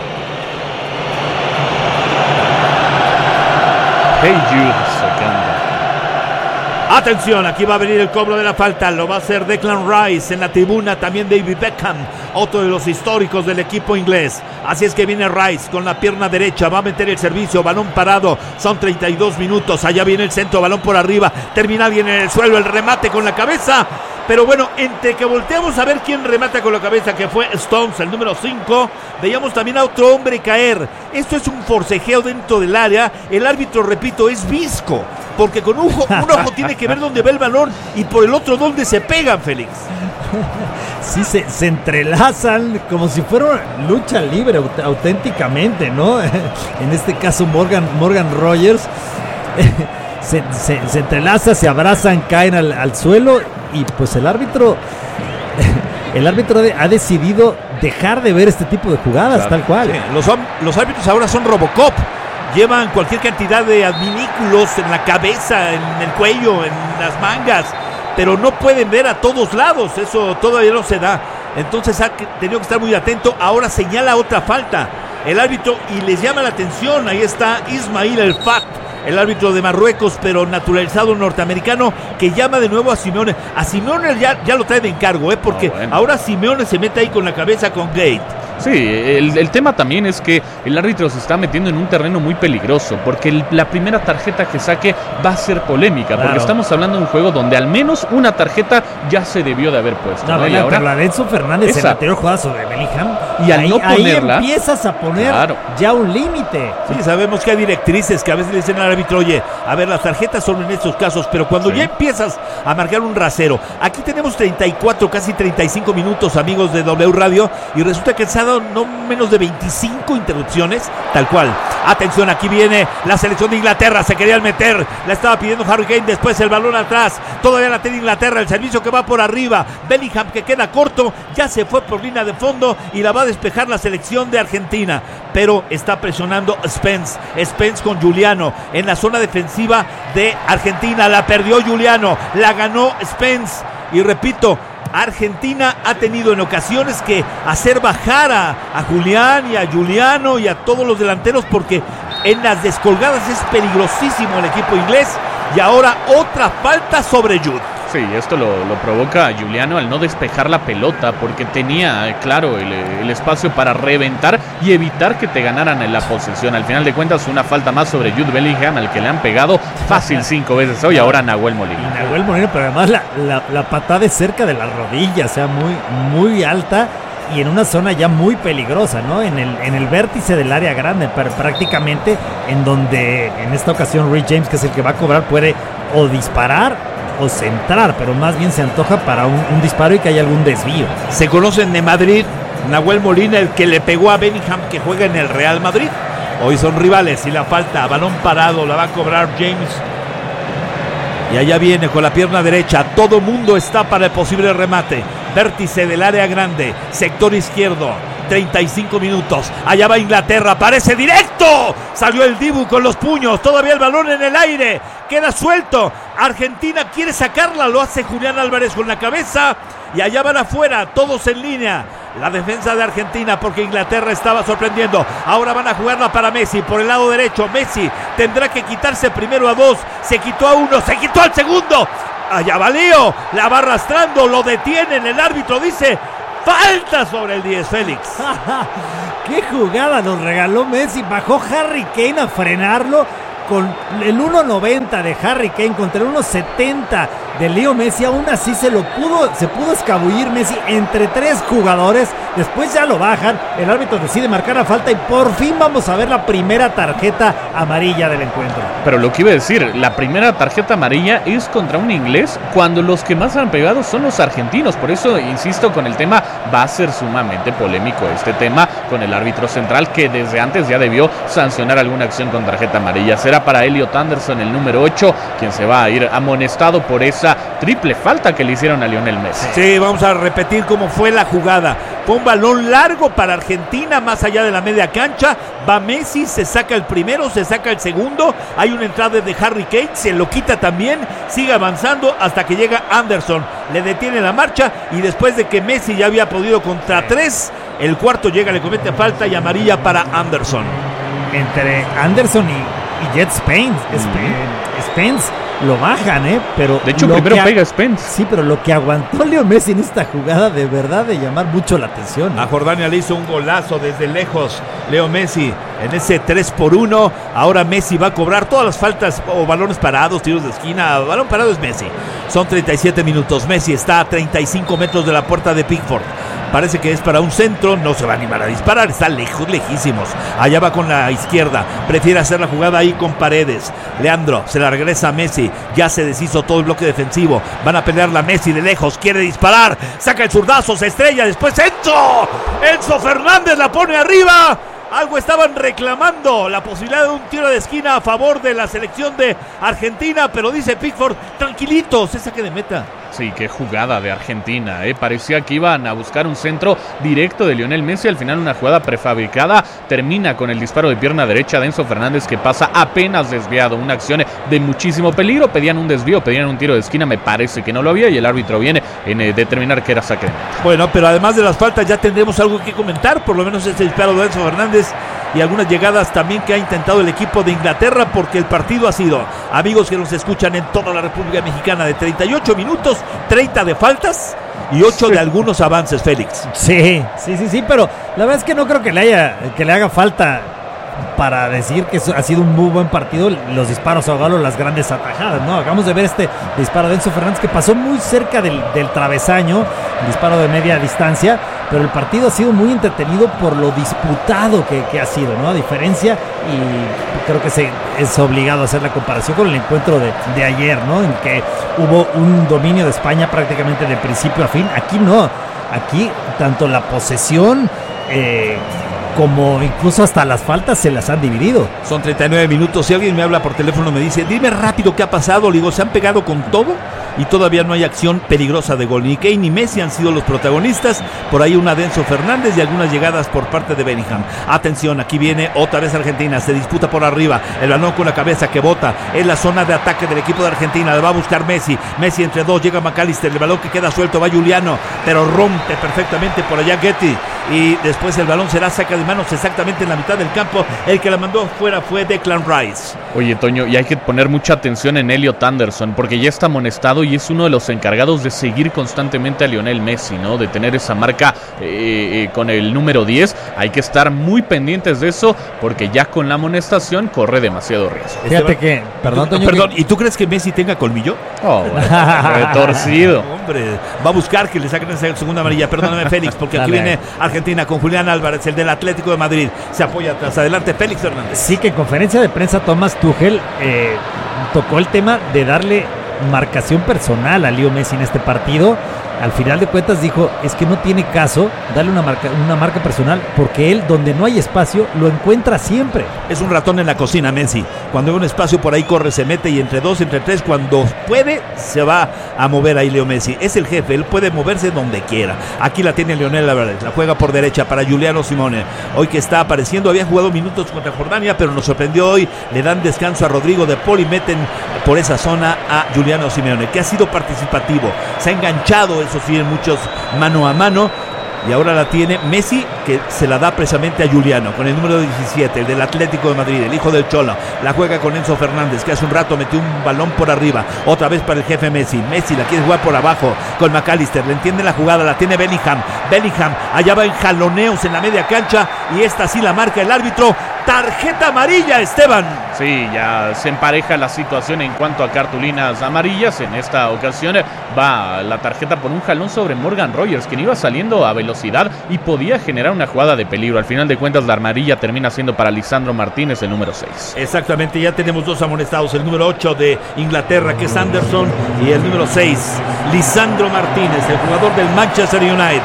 Hey Jude, sacando. Atención, aquí va a venir el cobro de la falta. Lo va a hacer Declan Rice. En la tribuna también David Beckham, otro de los históricos del equipo inglés. Así es que viene Rice con la pierna derecha. Va a meter el servicio, balón parado. Son treinta y dos minutos. Allá viene el centro, balón por arriba. Termina bien en el suelo, el remate con la cabeza. Pero bueno, entre que volteamos a ver quién remata con la cabeza, que fue Stones, el número cinco, veíamos también a otro hombre caer. Esto es un forcejeo dentro del área. El árbitro, repito, es visco, porque con un ojo, un ojo tiene que ver dónde va el balón y por el otro dónde se pegan, Félix. Sí, se, se entrelazan como si fuera lucha libre aut- auténticamente, ¿no? En este caso Morgan, Morgan Rogers se, se, se entrelaza, se abrazan, caen al, al suelo y pues el árbitro el árbitro ha decidido dejar de ver este tipo de jugadas, claro, tal cual. Sí, los, los árbitros ahora son Robocop. Llevan cualquier cantidad de adminículos en la cabeza, en el cuello, en las mangas, pero no pueden ver a todos lados. Eso todavía no se da. Entonces ha tenido que estar muy atento. Ahora señala otra falta el árbitro y les llama la atención. Ahí está Ismail El Fat, el árbitro de Marruecos, pero naturalizado norteamericano, que llama de nuevo a Simeone. A Simeone ya, ya lo trae de encargo, ¿eh? Porque oh, bueno. Ahora Simeone se mete ahí con la cabeza con Gate. Sí, el, el tema también es que el árbitro se está metiendo en un terreno muy peligroso, porque el, la primera tarjeta que saque va a ser polémica, claro, porque estamos hablando de un juego donde al menos una tarjeta ya se debió de haber puesto. No, ¿no? Y ahora la de Enzo Fernández esa, en la anterior jugada sobre Bellingham, y al ahí, no ponerla, ahí empiezas a poner claro, ya un límite. Sí, sabemos que hay directrices que a veces le dicen al árbitro, oye, a ver, las tarjetas son en estos casos, pero cuando sí, ya empiezas a marcar un rasero. Aquí tenemos treinta y cuatro, casi treinta y cinco minutos, amigos de W Radio, y resulta que se ha dado no menos de veinticinco interrupciones, tal cual. Atención, aquí viene la selección de Inglaterra, se querían meter, la estaba pidiendo Harry Kane, después el balón atrás, todavía la tiene Inglaterra, el servicio que va por arriba, Bellingham que queda corto, ya se fue por línea de fondo y la va a despejar la selección de Argentina, pero está presionando Spence, Spence con Juliano en la zona defensiva de Argentina, la perdió Juliano, la ganó Spence y repito, Argentina ha tenido en ocasiones que hacer bajar a, a Julián y a Juliano y a todos los delanteros porque en las descolgadas es peligrosísimo el equipo inglés. Y ahora otra falta sobre Jude. Sí, esto lo, lo provoca a Juliano al no despejar la pelota porque tenía, claro, el, el espacio para reventar y evitar que te ganaran en la posesión. Al final de cuentas, una falta más sobre Jude Bellingham, al que le han pegado fácil cinco veces hoy, ahora Nahuel Molina. Y Nahuel Molina, pero además la, la, la patada es cerca de la rodilla, o sea, muy, muy alta y en una zona ya muy peligrosa, ¿no? En el, en el vértice del área grande, prácticamente, en donde en esta ocasión Reece James, que es el que va a cobrar, puede o disparar o centrar, pero más bien se antoja para un, un disparo y que haya algún desvío. Se conocen de Madrid, Nahuel Molina, el que le pegó a Bellingham, que juega en el Real Madrid. Hoy son rivales y la falta, balón parado, la va a cobrar James. Y allá viene con la pierna derecha, todo mundo está para el posible remate. Vértice del área grande, sector izquierdo, treinta y cinco minutos. Allá va Inglaterra, parece directo. Salió el Dibu con los puños, todavía el balón en el aire, queda suelto. Argentina quiere sacarla, lo hace Julián Álvarez con la cabeza. Y allá van afuera, todos en línea. La defensa de Argentina, porque Inglaterra estaba sorprendiendo. Ahora van a jugarla para Messi por el lado derecho. Messi tendrá que quitarse primero a dos. Se quitó a uno, se quitó al segundo. Allá va Leo, la va arrastrando, lo detienen. El árbitro dice falta sobre el diez, Félix. ¡Qué jugada nos regaló Messi! Bajó Harry Kane a frenarlo con el uno noventa de Harry Kane contra el uno setenta de Leo Messi. Aún así se lo pudo, se pudo escabullir Messi entre tres jugadores. Después ya lo bajan, el árbitro decide marcar la falta y por fin vamos a ver la primera tarjeta amarilla del encuentro. Pero lo que iba a decir, la primera tarjeta amarilla es contra un inglés cuando los que más han pegado son los argentinos. Por eso insisto con el tema, va a ser sumamente polémico este tema con el árbitro central, que desde antes ya debió sancionar alguna acción con tarjeta amarilla. Será para Elliot Anderson, el número ocho, quien se va a ir amonestado por esa triple falta que le hicieron a Lionel Messi. Sí, vamos a repetir cómo fue la jugada. Fue un balón largo para Argentina, más allá de la media cancha. Va Messi, se saca el primero, se saca el segundo. Hay una entrada de Harry Kane, se lo quita también. Sigue avanzando hasta que llega Anderson. Le detiene la marcha y después de que Messi ya había podido contra tres, el cuarto llega, le comete falta y amarilla para Anderson. Entre Anderson y, y Jet Spence, mm. Spence lo bajan, ¿eh? Pero de hecho primero ha... pega Spence. Sí, pero lo que aguantó Leo Messi en esta jugada, de verdad de llamar mucho la atención, ¿eh? A Jordania le hizo un golazo desde lejos Leo Messi en ese tres por uno. Ahora Messi va a cobrar todas las faltas o balones parados, tiros de esquina. Balón parado es Messi. Son treinta y siete minutos. Messi está a treinta y cinco metros de la puerta de Pickford. Parece que es para un centro, no se va a animar a disparar, está lejos, lejísimos. Allá va con la izquierda, prefiere hacer la jugada ahí con Paredes. Leandro se la regresa a Messi, ya se deshizo todo el bloque defensivo. Van a pelear la Messi de lejos, quiere disparar, saca el zurdazo, se estrella, después Enzo. Enzo Fernández la pone arriba. Algo estaban reclamando, la posibilidad de un tiro de esquina a favor de la selección de Argentina, pero dice Pickford, tranquilitos, es saque de meta. Sí, qué jugada de Argentina, ¿eh? Parecía que iban a buscar un centro directo de Lionel Messi. Al final una jugada prefabricada termina con el disparo de pierna derecha de Enzo Fernández, que pasa apenas desviado. Una acción de muchísimo peligro. Pedían un desvío, pedían un tiro de esquina. Me parece que no lo había y el árbitro viene en eh, determinar que era saque de meta. Bueno, pero además de las faltas ya tendremos algo que comentar. Por lo menos este disparo de Enzo Fernández y algunas llegadas también que ha intentado el equipo de Inglaterra, porque el partido ha sido, amigos que nos escuchan en toda la República Mexicana, de treinta y ocho minutos, treinta de faltas y ocho sí. de algunos avances, Félix. Sí, sí, sí, sí, pero la verdad es que no creo que le haya, que le haga falta para decir que ha sido un muy buen partido los disparos a galo, las grandes atajadas, ¿no? Acabamos de ver este disparo de Enzo Fernández que pasó muy cerca del, del travesaño, disparo de media distancia, pero el partido ha sido muy entretenido por lo disputado que, que ha sido, ¿no? A diferencia, y creo que se, es obligado a hacer la comparación con el encuentro de, de ayer, ¿no? En que hubo un dominio de España prácticamente de principio a fin. Aquí no, aquí tanto la posesión eh, como incluso hasta las faltas se las han dividido. Son treinta y nueve minutos. Si alguien me habla por teléfono me dice, dime rápido qué ha pasado. Le digo, se han pegado con todo y todavía no hay acción peligrosa de gol. Ni Kane ni Messi han sido los protagonistas. Por ahí una de Enzo Fernández y algunas llegadas por parte de Bellingham. Atención, aquí viene otra vez Argentina. Se disputa por arriba. El balón con la cabeza que bota en la zona de ataque del equipo de Argentina. Le va a buscar Messi. Messi entre dos. Llega McAllister. El balón que queda suelto va Juliano, pero rompe perfectamente por allá Getty. Y después el balón será saca de manos exactamente en la mitad del campo. El que la mandó fuera fue Declan Rice. Oye, Toño, y hay que poner mucha atención en Elliot Anderson, porque ya está amonestado y es uno de los encargados de seguir constantemente a Lionel Messi, ¿no? De tener esa marca eh, eh, con el número diez. Hay que estar muy pendientes de eso, porque ya con la amonestación corre demasiado riesgo. Fíjate que, perdón, Toño, perdón, que... ¿y tú crees que Messi tenga colmillo? Oh, bueno, retorcido. Hombre, va a buscar que le saquen esa segunda amarilla. Perdóname, Félix, porque aquí viene Argentina con Julián Álvarez, el del Atlético de Madrid. Se apoya atrás. Adelante, Félix Fernández. Sí, que en conferencia de prensa Thomas Tuchel eh, tocó el tema de darle marcación personal a Leo Messi en este partido. Al final de cuentas dijo, es que no tiene caso darle una marca, una marca personal, porque él, donde no hay espacio, lo encuentra siempre. Es un ratón en la cocina, Messi. Cuando hay un espacio por ahí corre, se mete, y entre dos, entre tres, cuando puede, se va a mover ahí Leo Messi. Es el jefe, él puede moverse donde quiera. Aquí la tiene Lionel Álvarez, la juega por derecha para Giuliano Simone. Hoy que está apareciendo, había jugado minutos contra Jordania, pero nos sorprendió hoy. Le dan descanso a Rodrigo de Paul y meten por esa zona a Giuliano Simeone, que ha sido participativo. Se ha enganchado, eso sí, en muchos mano a mano. Y ahora la tiene Messi, que se la da precisamente a Giuliano, con el número diecisiete, el del Atlético de Madrid, el hijo del Cholo. La juega con Enzo Fernández, que hace un rato metió un balón por arriba. Otra vez para el jefe Messi. Messi la quiere jugar por abajo con McAllister. Le entiende la jugada, la tiene Bellingham. Bellingham allá va en jaloneos en la media cancha. Y esta sí la marca el árbitro. Tarjeta amarilla, Esteban. Sí, ya se empareja la situación en cuanto a cartulinas amarillas. En esta ocasión va la tarjeta por un jalón sobre Morgan Rogers, quien iba saliendo a velocidad y podía generar una jugada de peligro. Al final de cuentas, la amarilla termina siendo para Lisandro Martínez, el número seis. Exactamente, ya tenemos dos amonestados. El número ocho de Inglaterra, que es Anderson, y el número seis, Lisandro Martínez, el jugador del Manchester United.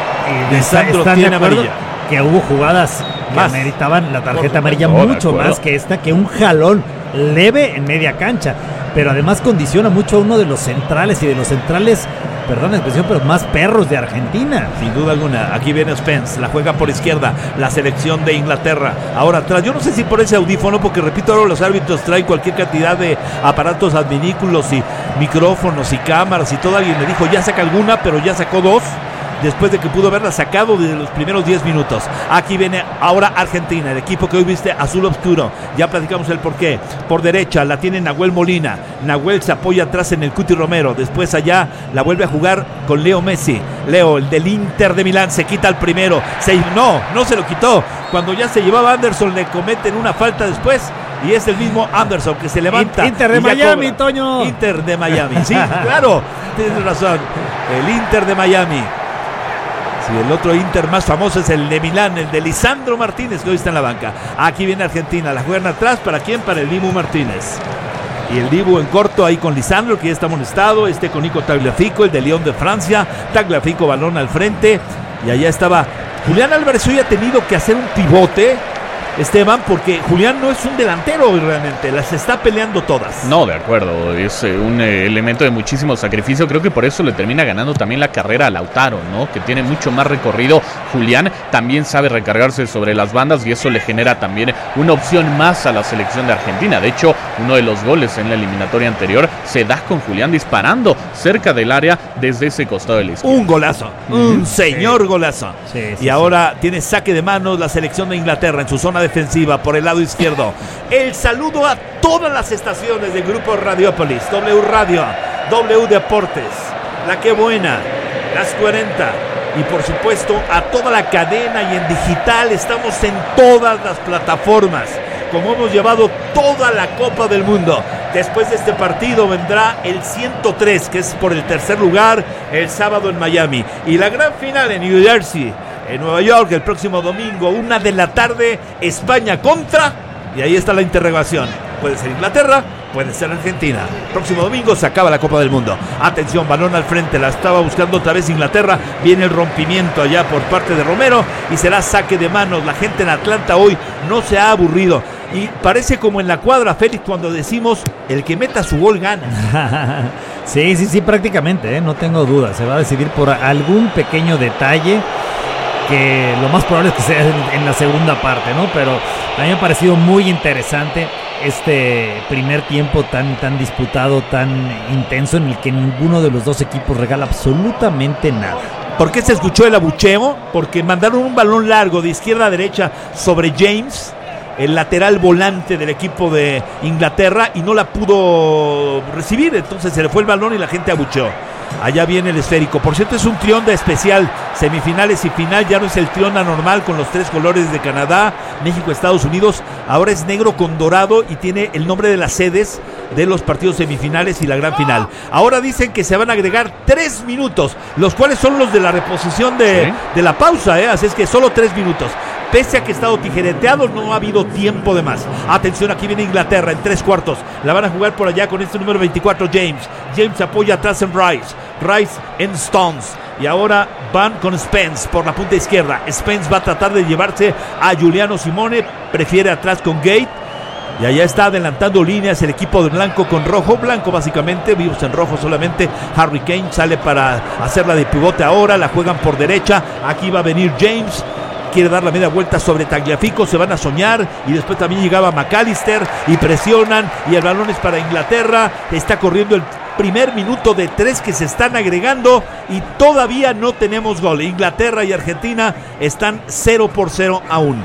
Y Lisandro tiene amarilla. Que hubo jugadas que más meritaban la tarjeta amarilla, no, mucho más que esta, que un jalón leve en media cancha, pero además condiciona mucho a uno de los centrales, y de los centrales, perdón la expresión, pero más perros de Argentina. Sin duda alguna. Aquí viene Spence, la juega por izquierda, la selección de Inglaterra. Ahora atrás, yo no sé si por ese audífono, porque repito, ahora los árbitros traen cualquier cantidad de aparatos adminículos y micrófonos y cámaras y todo. Alguien me dijo, ya saca alguna, pero ya sacó dos, después de que pudo haberla sacado desde los primeros diez minutos. Aquí viene ahora Argentina, el equipo que hoy viste azul oscuro. Ya platicamos el porqué. Por derecha la tiene Nahuel Molina. Nahuel se apoya atrás en el Cuti Romero. Después allá la vuelve a jugar con Leo Messi. Leo, el del Inter de Milán, se quita el primero. Se, no, no se lo quitó. Cuando ya se llevaba Anderson, le cometen una falta después. Y es el mismo Anderson que se levanta. Inter de Miami, cobra. Toño. Inter de Miami, sí, claro, tienes razón. El Inter de Miami. Sí, el otro Inter más famoso es el de Milán, el de Lisandro Martínez, que hoy está en la banca. Aquí viene Argentina, la juegan atrás. ¿Para quién? Para el Dibu Martínez. Y el Dibu en corto ahí con Lisandro, que ya está amonestado. Este con Nico Tagliafico, el de Lyon de Francia. Tagliafico, balón al frente. Y allá estaba Julián Álvarez. Hoy ha tenido que hacer un pivote, Esteban, porque Julián no es un delantero hoy realmente, las está peleando todas. No, de acuerdo, es eh, un eh, elemento de muchísimo sacrificio. Creo que por eso le termina ganando también la carrera a Lautaro, ¿no? Que tiene mucho más recorrido. Julián también sabe recargarse sobre las bandas, y eso le genera también una opción más a la selección de Argentina. De hecho, uno de los goles en la eliminatoria anterior se da con Julián disparando cerca del área desde ese costado de la izquierda. Un golazo, mm-hmm. un señor sí. golazo. Sí, sí, y ahora sí. tiene saque de manos la selección de Inglaterra en su zona defensiva por el lado izquierdo. El saludo a todas las estaciones del grupo Radiopolis, W Radio, W Deportes, La Que Buena, Las cuarenta, y por supuesto a toda la cadena y en digital. Estamos en todas las plataformas, como hemos llevado toda la Copa del Mundo. Después de este partido vendrá el ciento tres, que es por el tercer lugar, el sábado en Miami, y la gran final en New Jersey, en Nueva York, el próximo domingo, una de la tarde, España contra, y ahí está la interrogación. Puede ser Inglaterra, puede ser Argentina. Próximo domingo se acaba la Copa del Mundo. Atención, balón al frente, la estaba buscando otra vez Inglaterra. Viene el rompimiento allá por parte de Romero y será saque de manos. La gente en Atlanta hoy no se ha aburrido. Y parece como en la cuadra, Félix, cuando decimos el que meta su gol gana. Sí, sí, sí, prácticamente, ¿eh? No tengo duda. Se va a decidir por algún pequeño detalle, que lo más probable es que sea en la segunda parte, ¿no? Pero a mí me ha parecido muy interesante este primer tiempo tan, tan disputado, tan intenso, en el que ninguno de los dos equipos regala absolutamente nada. ¿Por qué se escuchó el abucheo? Porque mandaron un balón largo de izquierda a derecha sobre James, el lateral volante del equipo de Inglaterra, y no la pudo recibir. Entonces se le fue el balón y la gente abucheó. Allá viene el esférico. Por cierto, es un trionda especial. Semifinales y final. Ya no es el trionda normal con los tres colores de Canadá, México, Estados Unidos. Ahora es negro con dorado y tiene el nombre de las sedes de los partidos semifinales y la gran final. Ahora dicen que se van a agregar tres minutos, los cuales son los de la reposición de, ¿sí? de la pausa, ¿eh? Así es que solo tres minutos. Pese a que ha estado tijereteado, no ha habido tiempo de más. Atención, aquí viene Inglaterra en tres cuartos. La van a jugar por allá con este número veinticuatro, James. James apoya atrás en Rice. Rice en Stones. Y ahora van con Spence por la punta izquierda. Spence va a tratar de llevarse a Giuliano Simone. Prefiere atrás con Gate. Y allá está adelantando líneas el equipo de blanco con rojo. Blanco básicamente, vivos en rojo solamente. Harry Kane sale para hacerla de pivote ahora. La juegan por derecha. Aquí va a venir James. Quiere dar la media vuelta sobre Tagliafico, se van a soñar y después también llegaba McAllister y presionan y el balón es para Inglaterra. Está corriendo el primer minuto de tres que se están agregando y todavía no tenemos gol. Inglaterra y Argentina están cero por cero aún.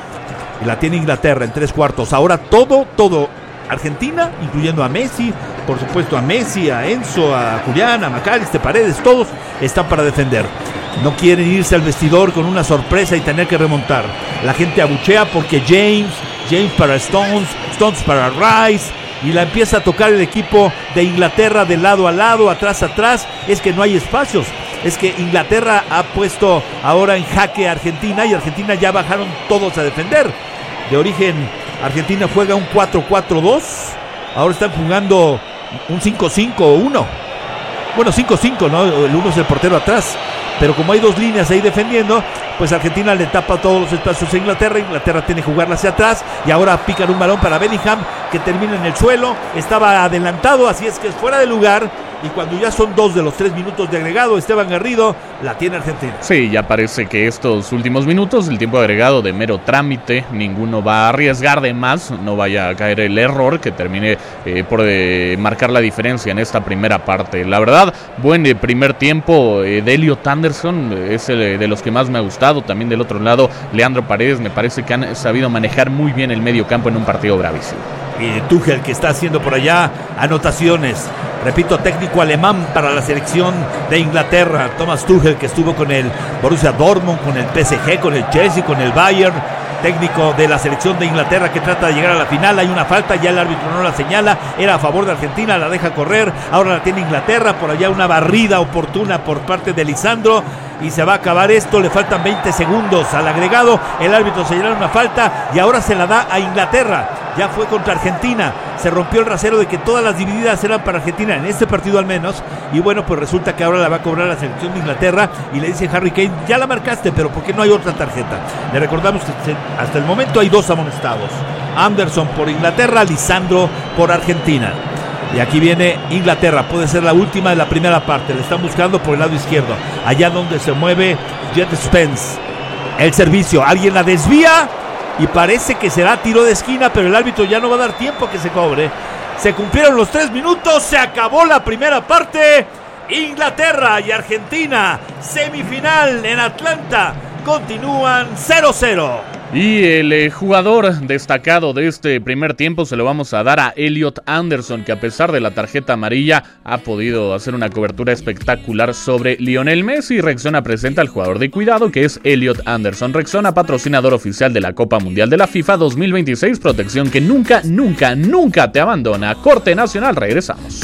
Y la tiene Inglaterra en tres cuartos. Ahora todo, todo. Argentina, incluyendo a Messi, por supuesto a Messi, a Enzo, a Julián, a McAllister, Paredes, todos están para defender. No quieren irse al vestidor con una sorpresa y tener que remontar. La gente abuchea porque James, James para Stones, Stones para Rice, y la empieza a tocar el equipo de Inglaterra de lado a lado, atrás a atrás. Es que no hay espacios. Es que Inglaterra ha puesto ahora en jaque a Argentina y Argentina ya bajaron todos a defender. De origen, Argentina juega un cuatro cuatro dos. Ahora están jugando un cinco cinco uno. Bueno, cinco cinco, ¿no? El uno es el portero atrás. Pero como hay dos líneas ahí defendiendo, pues Argentina le tapa todos los espacios a Inglaterra. Inglaterra tiene que jugarla hacia atrás y ahora pican un balón para Bellingham que termina en el suelo. Estaba adelantado, así es que es fuera de lugar. Y cuando ya son dos de los tres minutos de agregado, Esteban Garrido, la tiene Argentina. Sí, ya parece que estos últimos minutos, el tiempo agregado de mero trámite, ninguno va a arriesgar de más, no vaya a caer el error que termine eh, por eh, marcar la diferencia en esta primera parte. La verdad, buen eh, primer tiempo eh, de Elliot Anderson, eh, es el eh, de los que más me ha gustado. También del otro lado, Leandro Paredes, me parece que han sabido manejar muy bien el medio campo en un partido bravísimo. Y Tuchel, que está haciendo por allá anotaciones. Repito, técnico alemán para la selección de Inglaterra. Thomas Tuchel, que estuvo con el Borussia Dortmund, con el P S G, con el Chelsea, con el Bayern. Técnico de la selección de Inglaterra que trata de llegar a la final. Hay una falta, ya el árbitro no la señala. Era a favor de Argentina, la deja correr. Ahora la tiene Inglaterra. Por allá una barrida oportuna por parte de Lisandro. Y se va a acabar esto, le faltan veinte segundos al agregado. El árbitro señala una falta y ahora se la da a Inglaterra. Ya fue contra Argentina. Se rompió el rasero de que todas las divididas eran para Argentina, en este partido al menos. Y bueno, pues resulta que ahora la va a cobrar la selección de Inglaterra. Y le dice Harry Kane, ya la marcaste, pero ¿por qué no hay otra tarjeta? Le recordamos que hasta el momento hay dos amonestados. Anderson por Inglaterra, Lisandro por Argentina. Y aquí viene Inglaterra, puede ser la última de la primera parte. Le están buscando por el lado izquierdo, allá donde se mueve Jet Spence. El servicio, alguien la desvía y parece que será tiro de esquina, pero el árbitro ya no va a dar tiempo a que se cobre. Se cumplieron los tres minutos, se acabó la primera parte. Inglaterra y Argentina, semifinal en Atlanta, continúan cero cero. Y el eh, jugador destacado de este primer tiempo se lo vamos a dar a Elliot Anderson, que a pesar de la tarjeta amarilla ha podido hacer una cobertura espectacular sobre Lionel Messi. Rexona presenta al jugador de cuidado, que es Elliot Anderson. Rexona, patrocinador oficial de la Copa Mundial de la FIFA dos mil veintiséis, protección que nunca, nunca, nunca te abandona. Corte nacional, regresamos.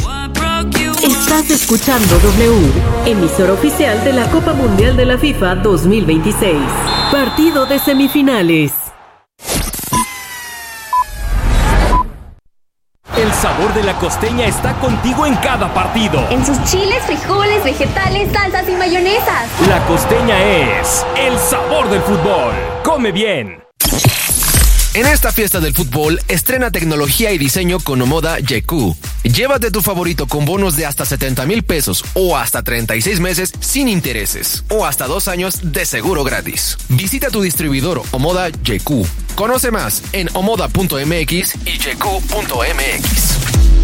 Estás escuchando W, emisora oficial de la Copa Mundial de la FIFA dos mil veintiséis. Partido de semifinales. El sabor de la costeña está contigo en cada partido. En sus chiles, frijoles, vegetales, salsas y mayonesas. La costeña es el sabor del fútbol. Come bien. En esta fiesta del fútbol, estrena tecnología y diseño con Omoda Y Q. Llévate tu favorito con bonos de hasta setenta mil pesos o hasta treinta y seis meses sin intereses o hasta dos años de seguro gratis. Visita tu distribuidor Omoda Y Q. Conoce más en omoda punto m x y y q punto m x.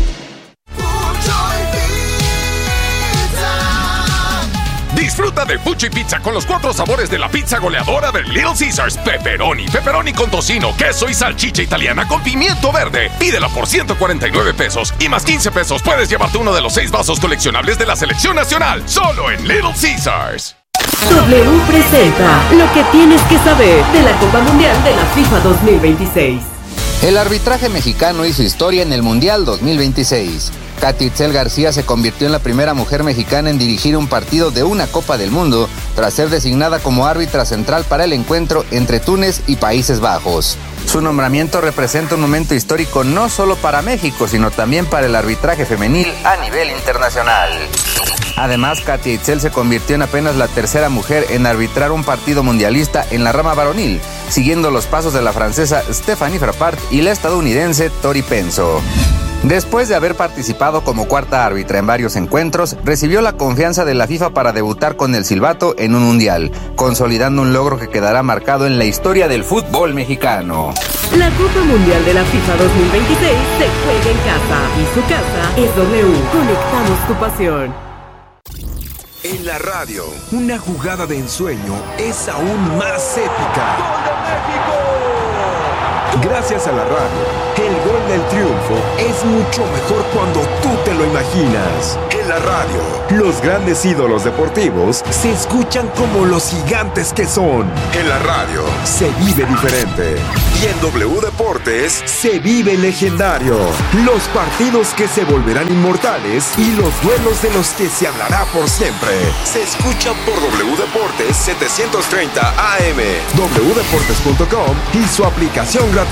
Disfruta de Fuchi Pizza con los cuatro sabores de la pizza goleadora de Little Caesars. Pepperoni, pepperoni con tocino, queso y salchicha italiana con pimiento verde. Pídela por ciento cuarenta y nueve pesos y más quince pesos puedes llevarte uno de los seis vasos coleccionables de la selección nacional. Solo en Little Caesars. W presenta lo que tienes que saber de la Copa Mundial de la FIFA dos mil veintiséis. El arbitraje mexicano hizo historia en el Mundial dos mil veintiséis. Katy Itzel García se convirtió en la primera mujer mexicana en dirigir un partido de una Copa del Mundo tras ser designada como árbitra central para el encuentro entre Túnez y Países Bajos. Su nombramiento representa un momento histórico no solo para México, sino también para el arbitraje femenil a nivel internacional. Además, Katy Itzel se convirtió en apenas la tercera mujer en arbitrar un partido mundialista en la rama varonil, siguiendo los pasos de la francesa Stéphanie Frappart y la estadounidense Tori Penso. Después de haber participado como cuarta árbitra en varios encuentros, recibió la confianza de la FIFA para debutar con el silbato en un mundial, consolidando un logro que quedará marcado en la historia del fútbol mexicano. La Copa Mundial de la FIFA dos mil veintiséis se juega en casa y su casa es W. Conectamos tu pasión. En la radio, una jugada de ensueño es aún más épica. ¡Gol de México! Gracias a la radio, el gol del triunfo es mucho mejor cuando tú te lo imaginas. En la radio, los grandes ídolos deportivos se escuchan como los gigantes que son. En la radio, se vive diferente. Y en W Deportes, se vive legendario. Los partidos que se volverán inmortales y los duelos de los que se hablará por siempre. Se escucha por W Deportes setecientos treinta A M, w deportes punto com y su aplicación gratuita.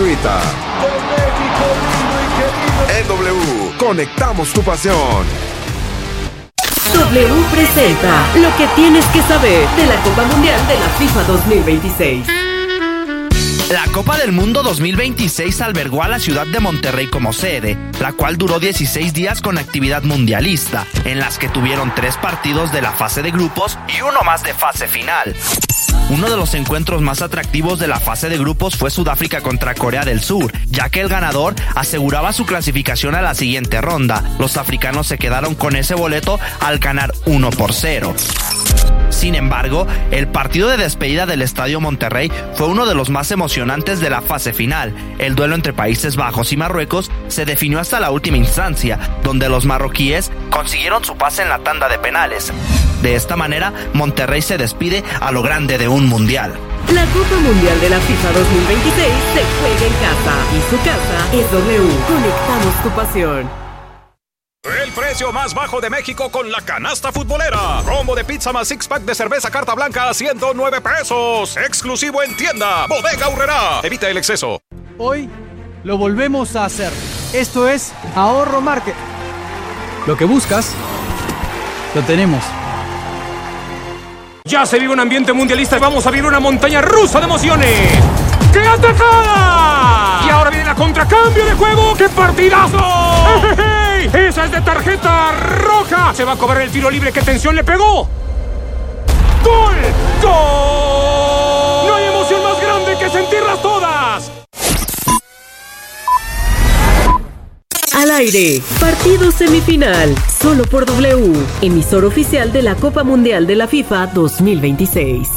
En W, conectamos tu pasión. W presenta lo que tienes que saber de la Copa Mundial de la FIFA dos mil veintiséis. La Copa del Mundo dos mil veintiséis albergó a la ciudad de Monterrey como sede, la cual duró dieciséis días con actividad mundialista, en las que tuvieron tres partidos de la fase de grupos y uno más de fase final. Uno de los encuentros más atractivos de la fase de grupos fue Sudáfrica contra Corea del Sur, ya que el ganador aseguraba su clasificación a la siguiente ronda. Los africanos se quedaron con ese boleto al ganar uno por cero. Sin embargo, el partido de despedida del Estadio Monterrey fue uno de los más emocionantes de la fase final. El duelo entre Países Bajos y Marruecos se definió hasta la última instancia, donde los marroquíes consiguieron su pase en la tanda de penales. De esta manera, Monterrey se despide a lo grande de un mundial. La Copa Mundial de la FIFA dos mil veintiséis se juega en casa y su casa es W. Conectamos tu pasión. El precio más bajo de México con la canasta futbolera. Combo de pizza más six pack de cerveza Carta Blanca a ciento nueve pesos. Exclusivo en tienda. Bodega Aurrerá. Evita el exceso. Hoy lo volvemos a hacer. Esto es Ahorro Market. Lo que buscas, lo tenemos. Ya se vive un ambiente mundialista y vamos a vivir una montaña rusa de emociones. ¡Qué atacada! Y ahora viene la contracambio de juego. ¡Qué partidazo! ¡Hey, hey! ¡Esa es de tarjeta roja! Se va a cobrar el tiro libre. ¿Qué tensión le pegó? ¡Gol! ¡Gol! No hay emoción más grande que sentirlas todas. Al aire, partido semifinal, solo por W, emisor oficial de la Copa Mundial de la FIFA dos mil veintiséis.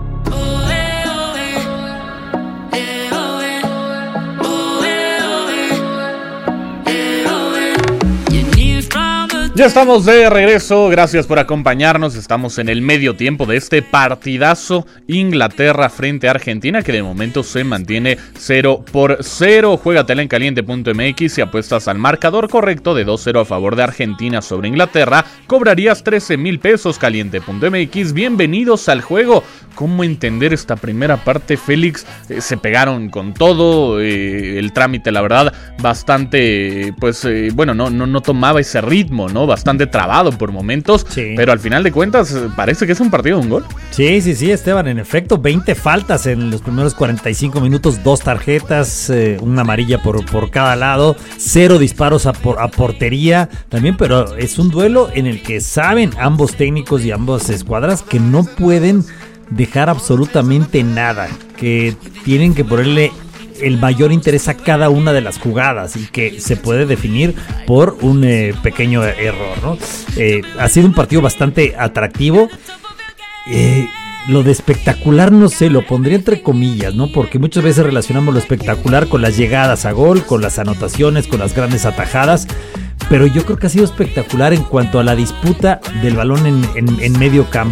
Ya estamos de regreso, gracias por acompañarnos, estamos en el medio tiempo de este partidazo Inglaterra frente a Argentina que de momento se mantiene cero por cero, juégatela en caliente punto m x y apuestas al marcador correcto de dos cero a favor de Argentina sobre Inglaterra, cobrarías trece mil pesos. Caliente punto m x, bienvenidos al juego. ¿Cómo entender esta primera parte, Félix? Eh, se pegaron con todo, eh, el trámite la verdad bastante, pues eh, bueno, no, no, no tomaba ese ritmo, ¿no? Bastante trabado por momentos, sí. Pero al final de cuentas parece que es un partido de un gol. Sí, sí, sí, Esteban, en efecto, veinte faltas en los primeros cuarenta y cinco minutos, dos tarjetas, eh, una amarilla por, por cada lado, cero disparos a, por, a portería también, pero es un duelo en el que saben ambos técnicos y ambas escuadras que no pueden dejar absolutamente nada, que tienen que ponerle el mayor interés a cada una de las jugadas y que se puede definir por un eh, pequeño error, ¿no? Eh, ha sido un partido bastante atractivo. Eh, lo de espectacular, no sé, lo pondría entre comillas, ¿no? Porque muchas veces relacionamos lo espectacular con las llegadas a gol, con las anotaciones, con las grandes atajadas. Pero yo creo que ha sido espectacular en cuanto a la disputa del balón en, en, en medio campo.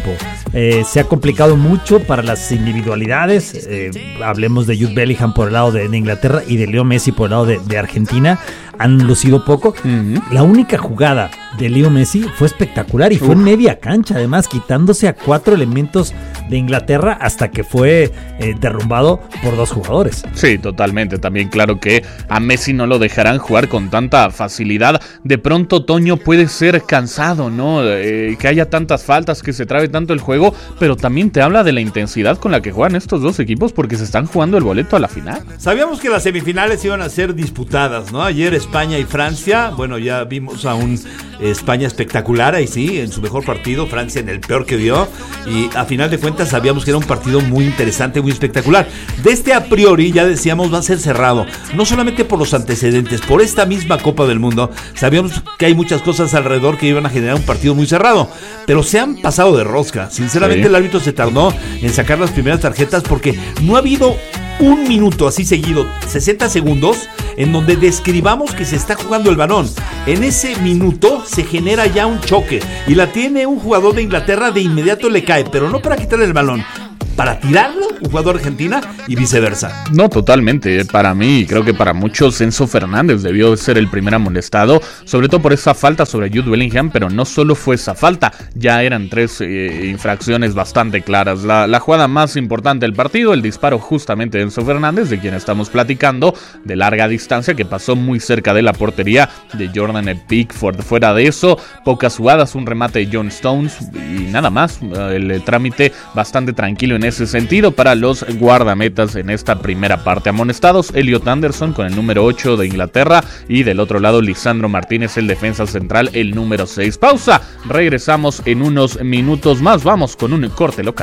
eh, se ha complicado mucho para las individualidades. Eh, hablemos de Jude Bellingham por el lado de, de Inglaterra y de Leo Messi por el lado de, de Argentina. Han lucido poco. Uh-huh. La única jugada de Leo Messi fue espectacular y fue Uf. en media cancha, además, quitándose a cuatro elementos de Inglaterra hasta que fue eh, derrumbado por dos jugadores. Sí, totalmente. También claro que a Messi no lo dejarán jugar con tanta facilidad. De pronto Toño puede ser cansado, ¿no? Eh, que haya tantas faltas, que se trabe tanto el juego, pero también te habla de la intensidad con la que juegan estos dos equipos porque se están jugando el boleto a la final. Sabíamos que las semifinales iban a ser disputadas, ¿no? Ayer España y Francia, bueno, ya vimos a un España espectacular, ahí sí, en su mejor partido, Francia en el peor que vio, y a final de cuentas sabíamos que era un partido muy interesante, muy espectacular. De este a priori, ya decíamos, va a ser cerrado, no solamente por los antecedentes, por esta misma Copa del Mundo, sabíamos que hay muchas cosas alrededor que iban a generar un partido muy cerrado, pero se han pasado de rosca. Sinceramente, sí. El árbitro se tardó en sacar las primeras tarjetas porque no ha habido un minuto así seguido, sesenta segundos, en donde describamos que se está jugando el balón. En ese minuto se genera ya un choque y la tiene un jugador de Inglaterra, de inmediato le cae, pero no para quitarle el balón, para tirarlo, un jugador de Argentina y viceversa. No, totalmente. Para mí, creo que para muchos, Enzo Fernández debió ser el primer amonestado, sobre todo por esa falta sobre Jude Bellingham, pero no solo fue esa falta, ya eran tres eh, infracciones bastante claras. La, la jugada más importante del partido, el disparo justamente de Enzo Fernández, de quien estamos platicando, de larga distancia, que pasó muy cerca de la portería de Jordan Pickford. Fuera de eso, pocas jugadas, un remate de John Stones y nada más. El, el trámite bastante tranquilo en ese sentido para los guardametas en esta primera parte. Amonestados, Elliot Anderson con el número ocho de Inglaterra y del otro lado Lisandro Martínez, el defensa central, el número seis. Pausa, regresamos en unos minutos más, vamos con un corte local.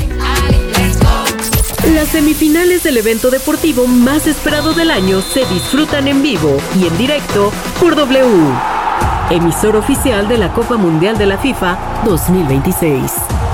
Las semifinales del evento deportivo más esperado del año se disfrutan en vivo y en directo por W, emisor oficial de la Copa Mundial de la FIFA dos mil veintiséis.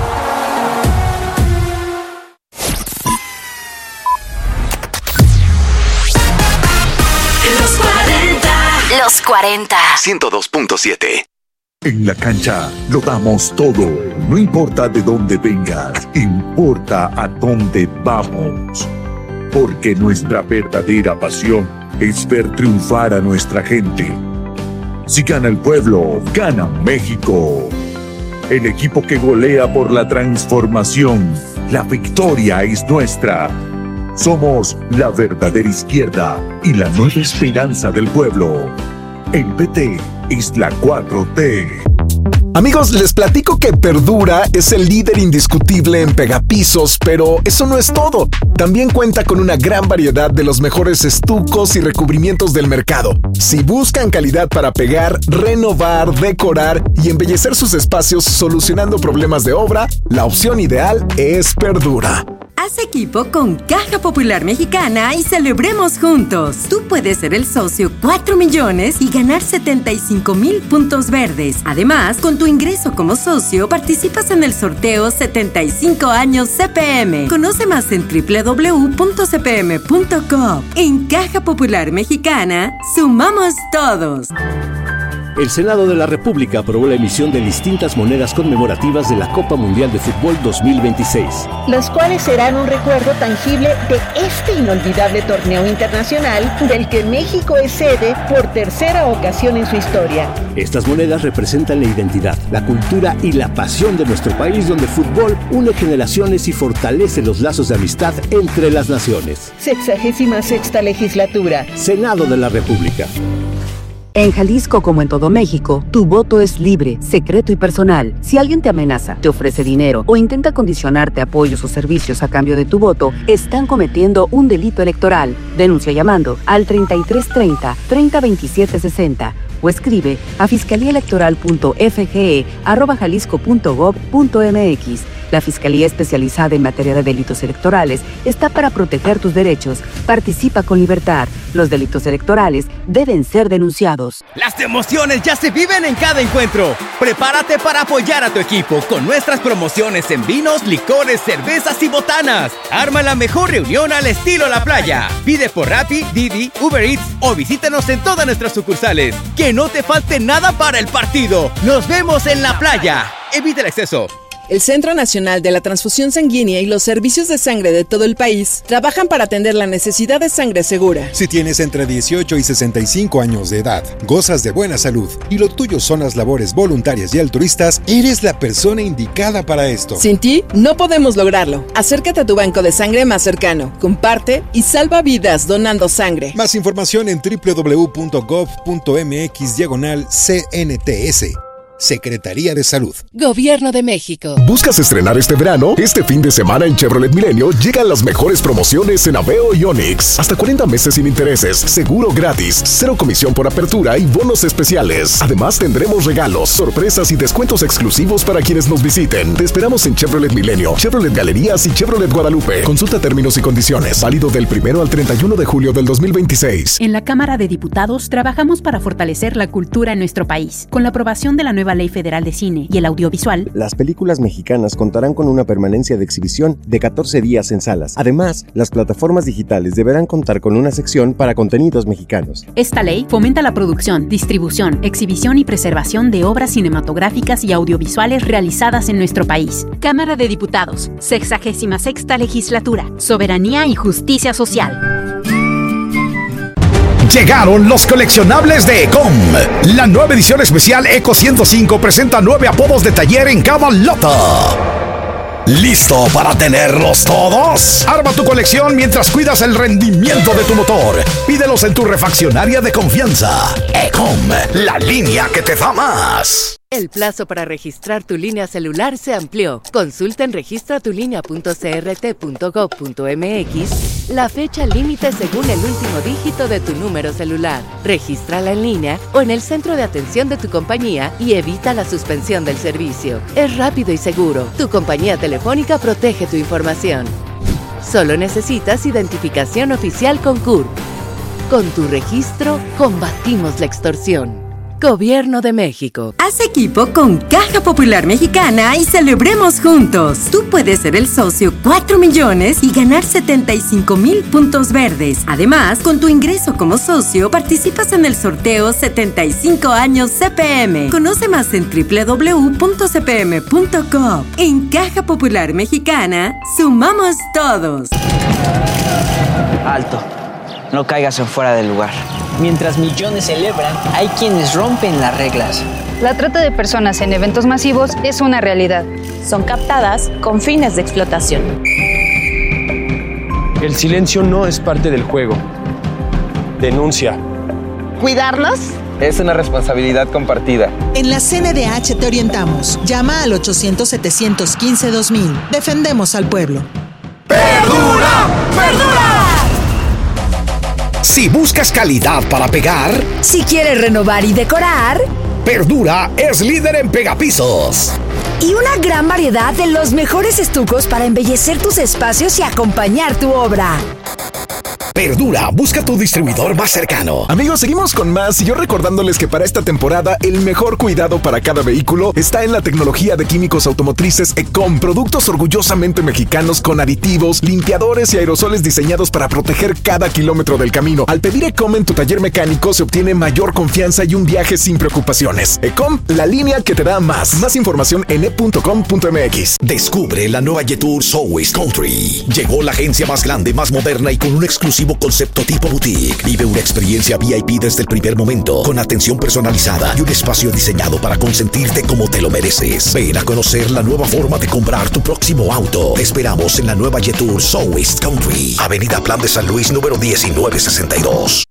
Los cuarenta. ciento dos punto siete. En la cancha lo damos todo. No importa de dónde vengas, importa a dónde vamos. Porque nuestra verdadera pasión es ver triunfar a nuestra gente. Si gana el pueblo, gana México. El equipo que golea por la transformación. La victoria es nuestra. Somos la verdadera izquierda y la nueva esperanza del pueblo. El P T es la cuatro T. Amigos, les platico que Perdura es el líder indiscutible en pegapisos, pero eso no es todo. También cuenta con una gran variedad de los mejores estucos y recubrimientos del mercado. Si buscan calidad para pegar, renovar, decorar y embellecer sus espacios solucionando problemas de obra, la opción ideal es Perdura. Haz equipo con Caja Popular Mexicana y celebremos juntos. Tú puedes ser el socio cuatro millones y ganar setenta y cinco mil puntos verdes. Además, con tu ingreso como socio, participas en el sorteo setenta y cinco años C P M. Conoce más en doble u doble u doble u punto c p m punto com. En Caja Popular Mexicana, sumamos todos. El Senado de la República aprobó la emisión de distintas monedas conmemorativas de la Copa Mundial de Fútbol dos mil veintiséis. Los cuales serán un recuerdo tangible de este inolvidable torneo internacional del que México es sede por tercera ocasión en su historia. Estas monedas representan la identidad, la cultura y la pasión de nuestro país, donde el fútbol une generaciones y fortalece los lazos de amistad entre las naciones. Sexagésima sexta legislatura. Senado de la República. En Jalisco, como en todo México, tu voto es libre, secreto y personal. Si alguien te amenaza, te ofrece dinero o intenta condicionarte apoyos o servicios a cambio de tu voto, están cometiendo un delito electoral. Denuncia llamando al treinta y tres treinta, treinta veintisiete sesenta o escribe a fiscaliaelectoral punto f g e arroba jalisco punto gob punto m x. La Fiscalía Especializada en Materia de Delitos Electorales está para proteger tus derechos. Participa con libertad. Los delitos electorales deben ser denunciados. Las emociones ya se viven en cada encuentro. Prepárate para apoyar a tu equipo con nuestras promociones en vinos, licores, cervezas y botanas. Arma la mejor reunión al estilo La Playa. Pide por Rappi, Didi, Uber Eats o visítanos en todas nuestras sucursales. Que no te falte nada para el partido. Nos vemos en La Playa. Evita el exceso. El Centro Nacional de la Transfusión Sanguínea y los servicios de sangre de todo el país trabajan para atender la necesidad de sangre segura. Si tienes entre dieciocho y sesenta y cinco años de edad, gozas de buena salud y lo tuyo son las labores voluntarias y altruistas, eres la persona indicada para esto. Sin ti, no podemos lograrlo. Acércate a tu banco de sangre más cercano, comparte y salva vidas donando sangre. Más información en doble u doble u doble u punto gov punto m x diagonal C N T S. Secretaría de Salud. Gobierno de México. ¿Buscas estrenar este verano? Este fin de semana en Chevrolet Milenio llegan las mejores promociones en Aveo y Onix. Hasta cuarenta meses sin intereses, seguro gratis, cero comisión por apertura y bonos especiales. Además tendremos regalos, sorpresas y descuentos exclusivos para quienes nos visiten. Te esperamos en Chevrolet Milenio, Chevrolet Galerías y Chevrolet Guadalupe. Consulta términos y condiciones. Válido del primero al treinta y uno de julio del dos mil veintiséis. En la Cámara de Diputados trabajamos para fortalecer la cultura en nuestro país. Con la aprobación de la nueva Ley Federal de Cine y el Audiovisual, las películas mexicanas contarán con una permanencia de exhibición de catorce días en salas. Además, las plataformas digitales deberán contar con una sección para contenidos mexicanos. Esta ley fomenta la producción, distribución, exhibición y preservación de obras cinematográficas y audiovisuales realizadas en nuestro país. Cámara de Diputados, sexagésima sexta Legislatura, Soberanía y Justicia Social. Llegaron los coleccionables de Ecom. La nueva edición especial Eco ciento cinco presenta nueve apodos de taller en cada lota. ¿Listo para tenerlos todos? Arma tu colección mientras cuidas el rendimiento de tu motor. Pídelos en tu refaccionaria de confianza. Ecom, la línea que te da más. El plazo para registrar tu línea celular se amplió. Consulta en registra tu línea punto c r t punto gov punto m x la fecha límite según el último dígito de tu número celular. Regístrala en línea o en el centro de atención de tu compañía y evita la suspensión del servicio. Es rápido y seguro. Tu compañía telefónica protege tu información. Solo necesitas identificación oficial con C U R P. Con tu registro, combatimos la extorsión. Gobierno de México. Haz equipo con Caja Popular Mexicana y celebremos juntos. Tú puedes ser el socio cuatro millones y ganar setenta y cinco mil puntos verdes. Además, con tu ingreso como socio, participas en el sorteo setenta y cinco años C P M. Conoce más en doble u doble u doble u punto c p m punto gov. En Caja Popular Mexicana, sumamos todos. Alto. No caigas en fuera del lugar. Mientras millones celebran, hay quienes rompen las reglas. La trata de personas en eventos masivos es una realidad. Son captadas con fines de explotación. El silencio no es parte del juego. Denuncia. ¿Cuidarnos? Es una responsabilidad compartida. En la C N D H te orientamos. Llama al ochocientos, setecientos quince, dos mil. Defendemos al pueblo. ¡Perdura! ¡Perdura! Si buscas calidad para pegar, si quieres renovar y decorar, Perdura es líder en pegapisos. Y una gran variedad de los mejores estucos para embellecer tus espacios y acompañar tu obra. Perdura, busca tu distribuidor más cercano. Amigos, seguimos con más y yo recordándoles que para esta temporada el mejor cuidado para cada vehículo está en la tecnología de químicos automotrices Ecom, productos orgullosamente mexicanos con aditivos, limpiadores y aerosoles diseñados para proteger cada kilómetro del camino. Al pedir Ecom en tu taller mecánico se obtiene mayor confianza y un viaje sin preocupaciones. Ecom, la línea que te da más. Más información en e punto com punto m x. Descubre la nueva Jetour Southwest Country. Llegó la agencia más grande, más moderna y con un exclusivo concepto tipo boutique. Vive una experiencia V I P desde el primer momento, con atención personalizada y un espacio diseñado para consentirte como te lo mereces. Ven a conocer la nueva forma de comprar tu próximo auto. Te esperamos en la nueva Jetour Southwest Country, Avenida Plan de San Luis número diecinueve sesenta y dos.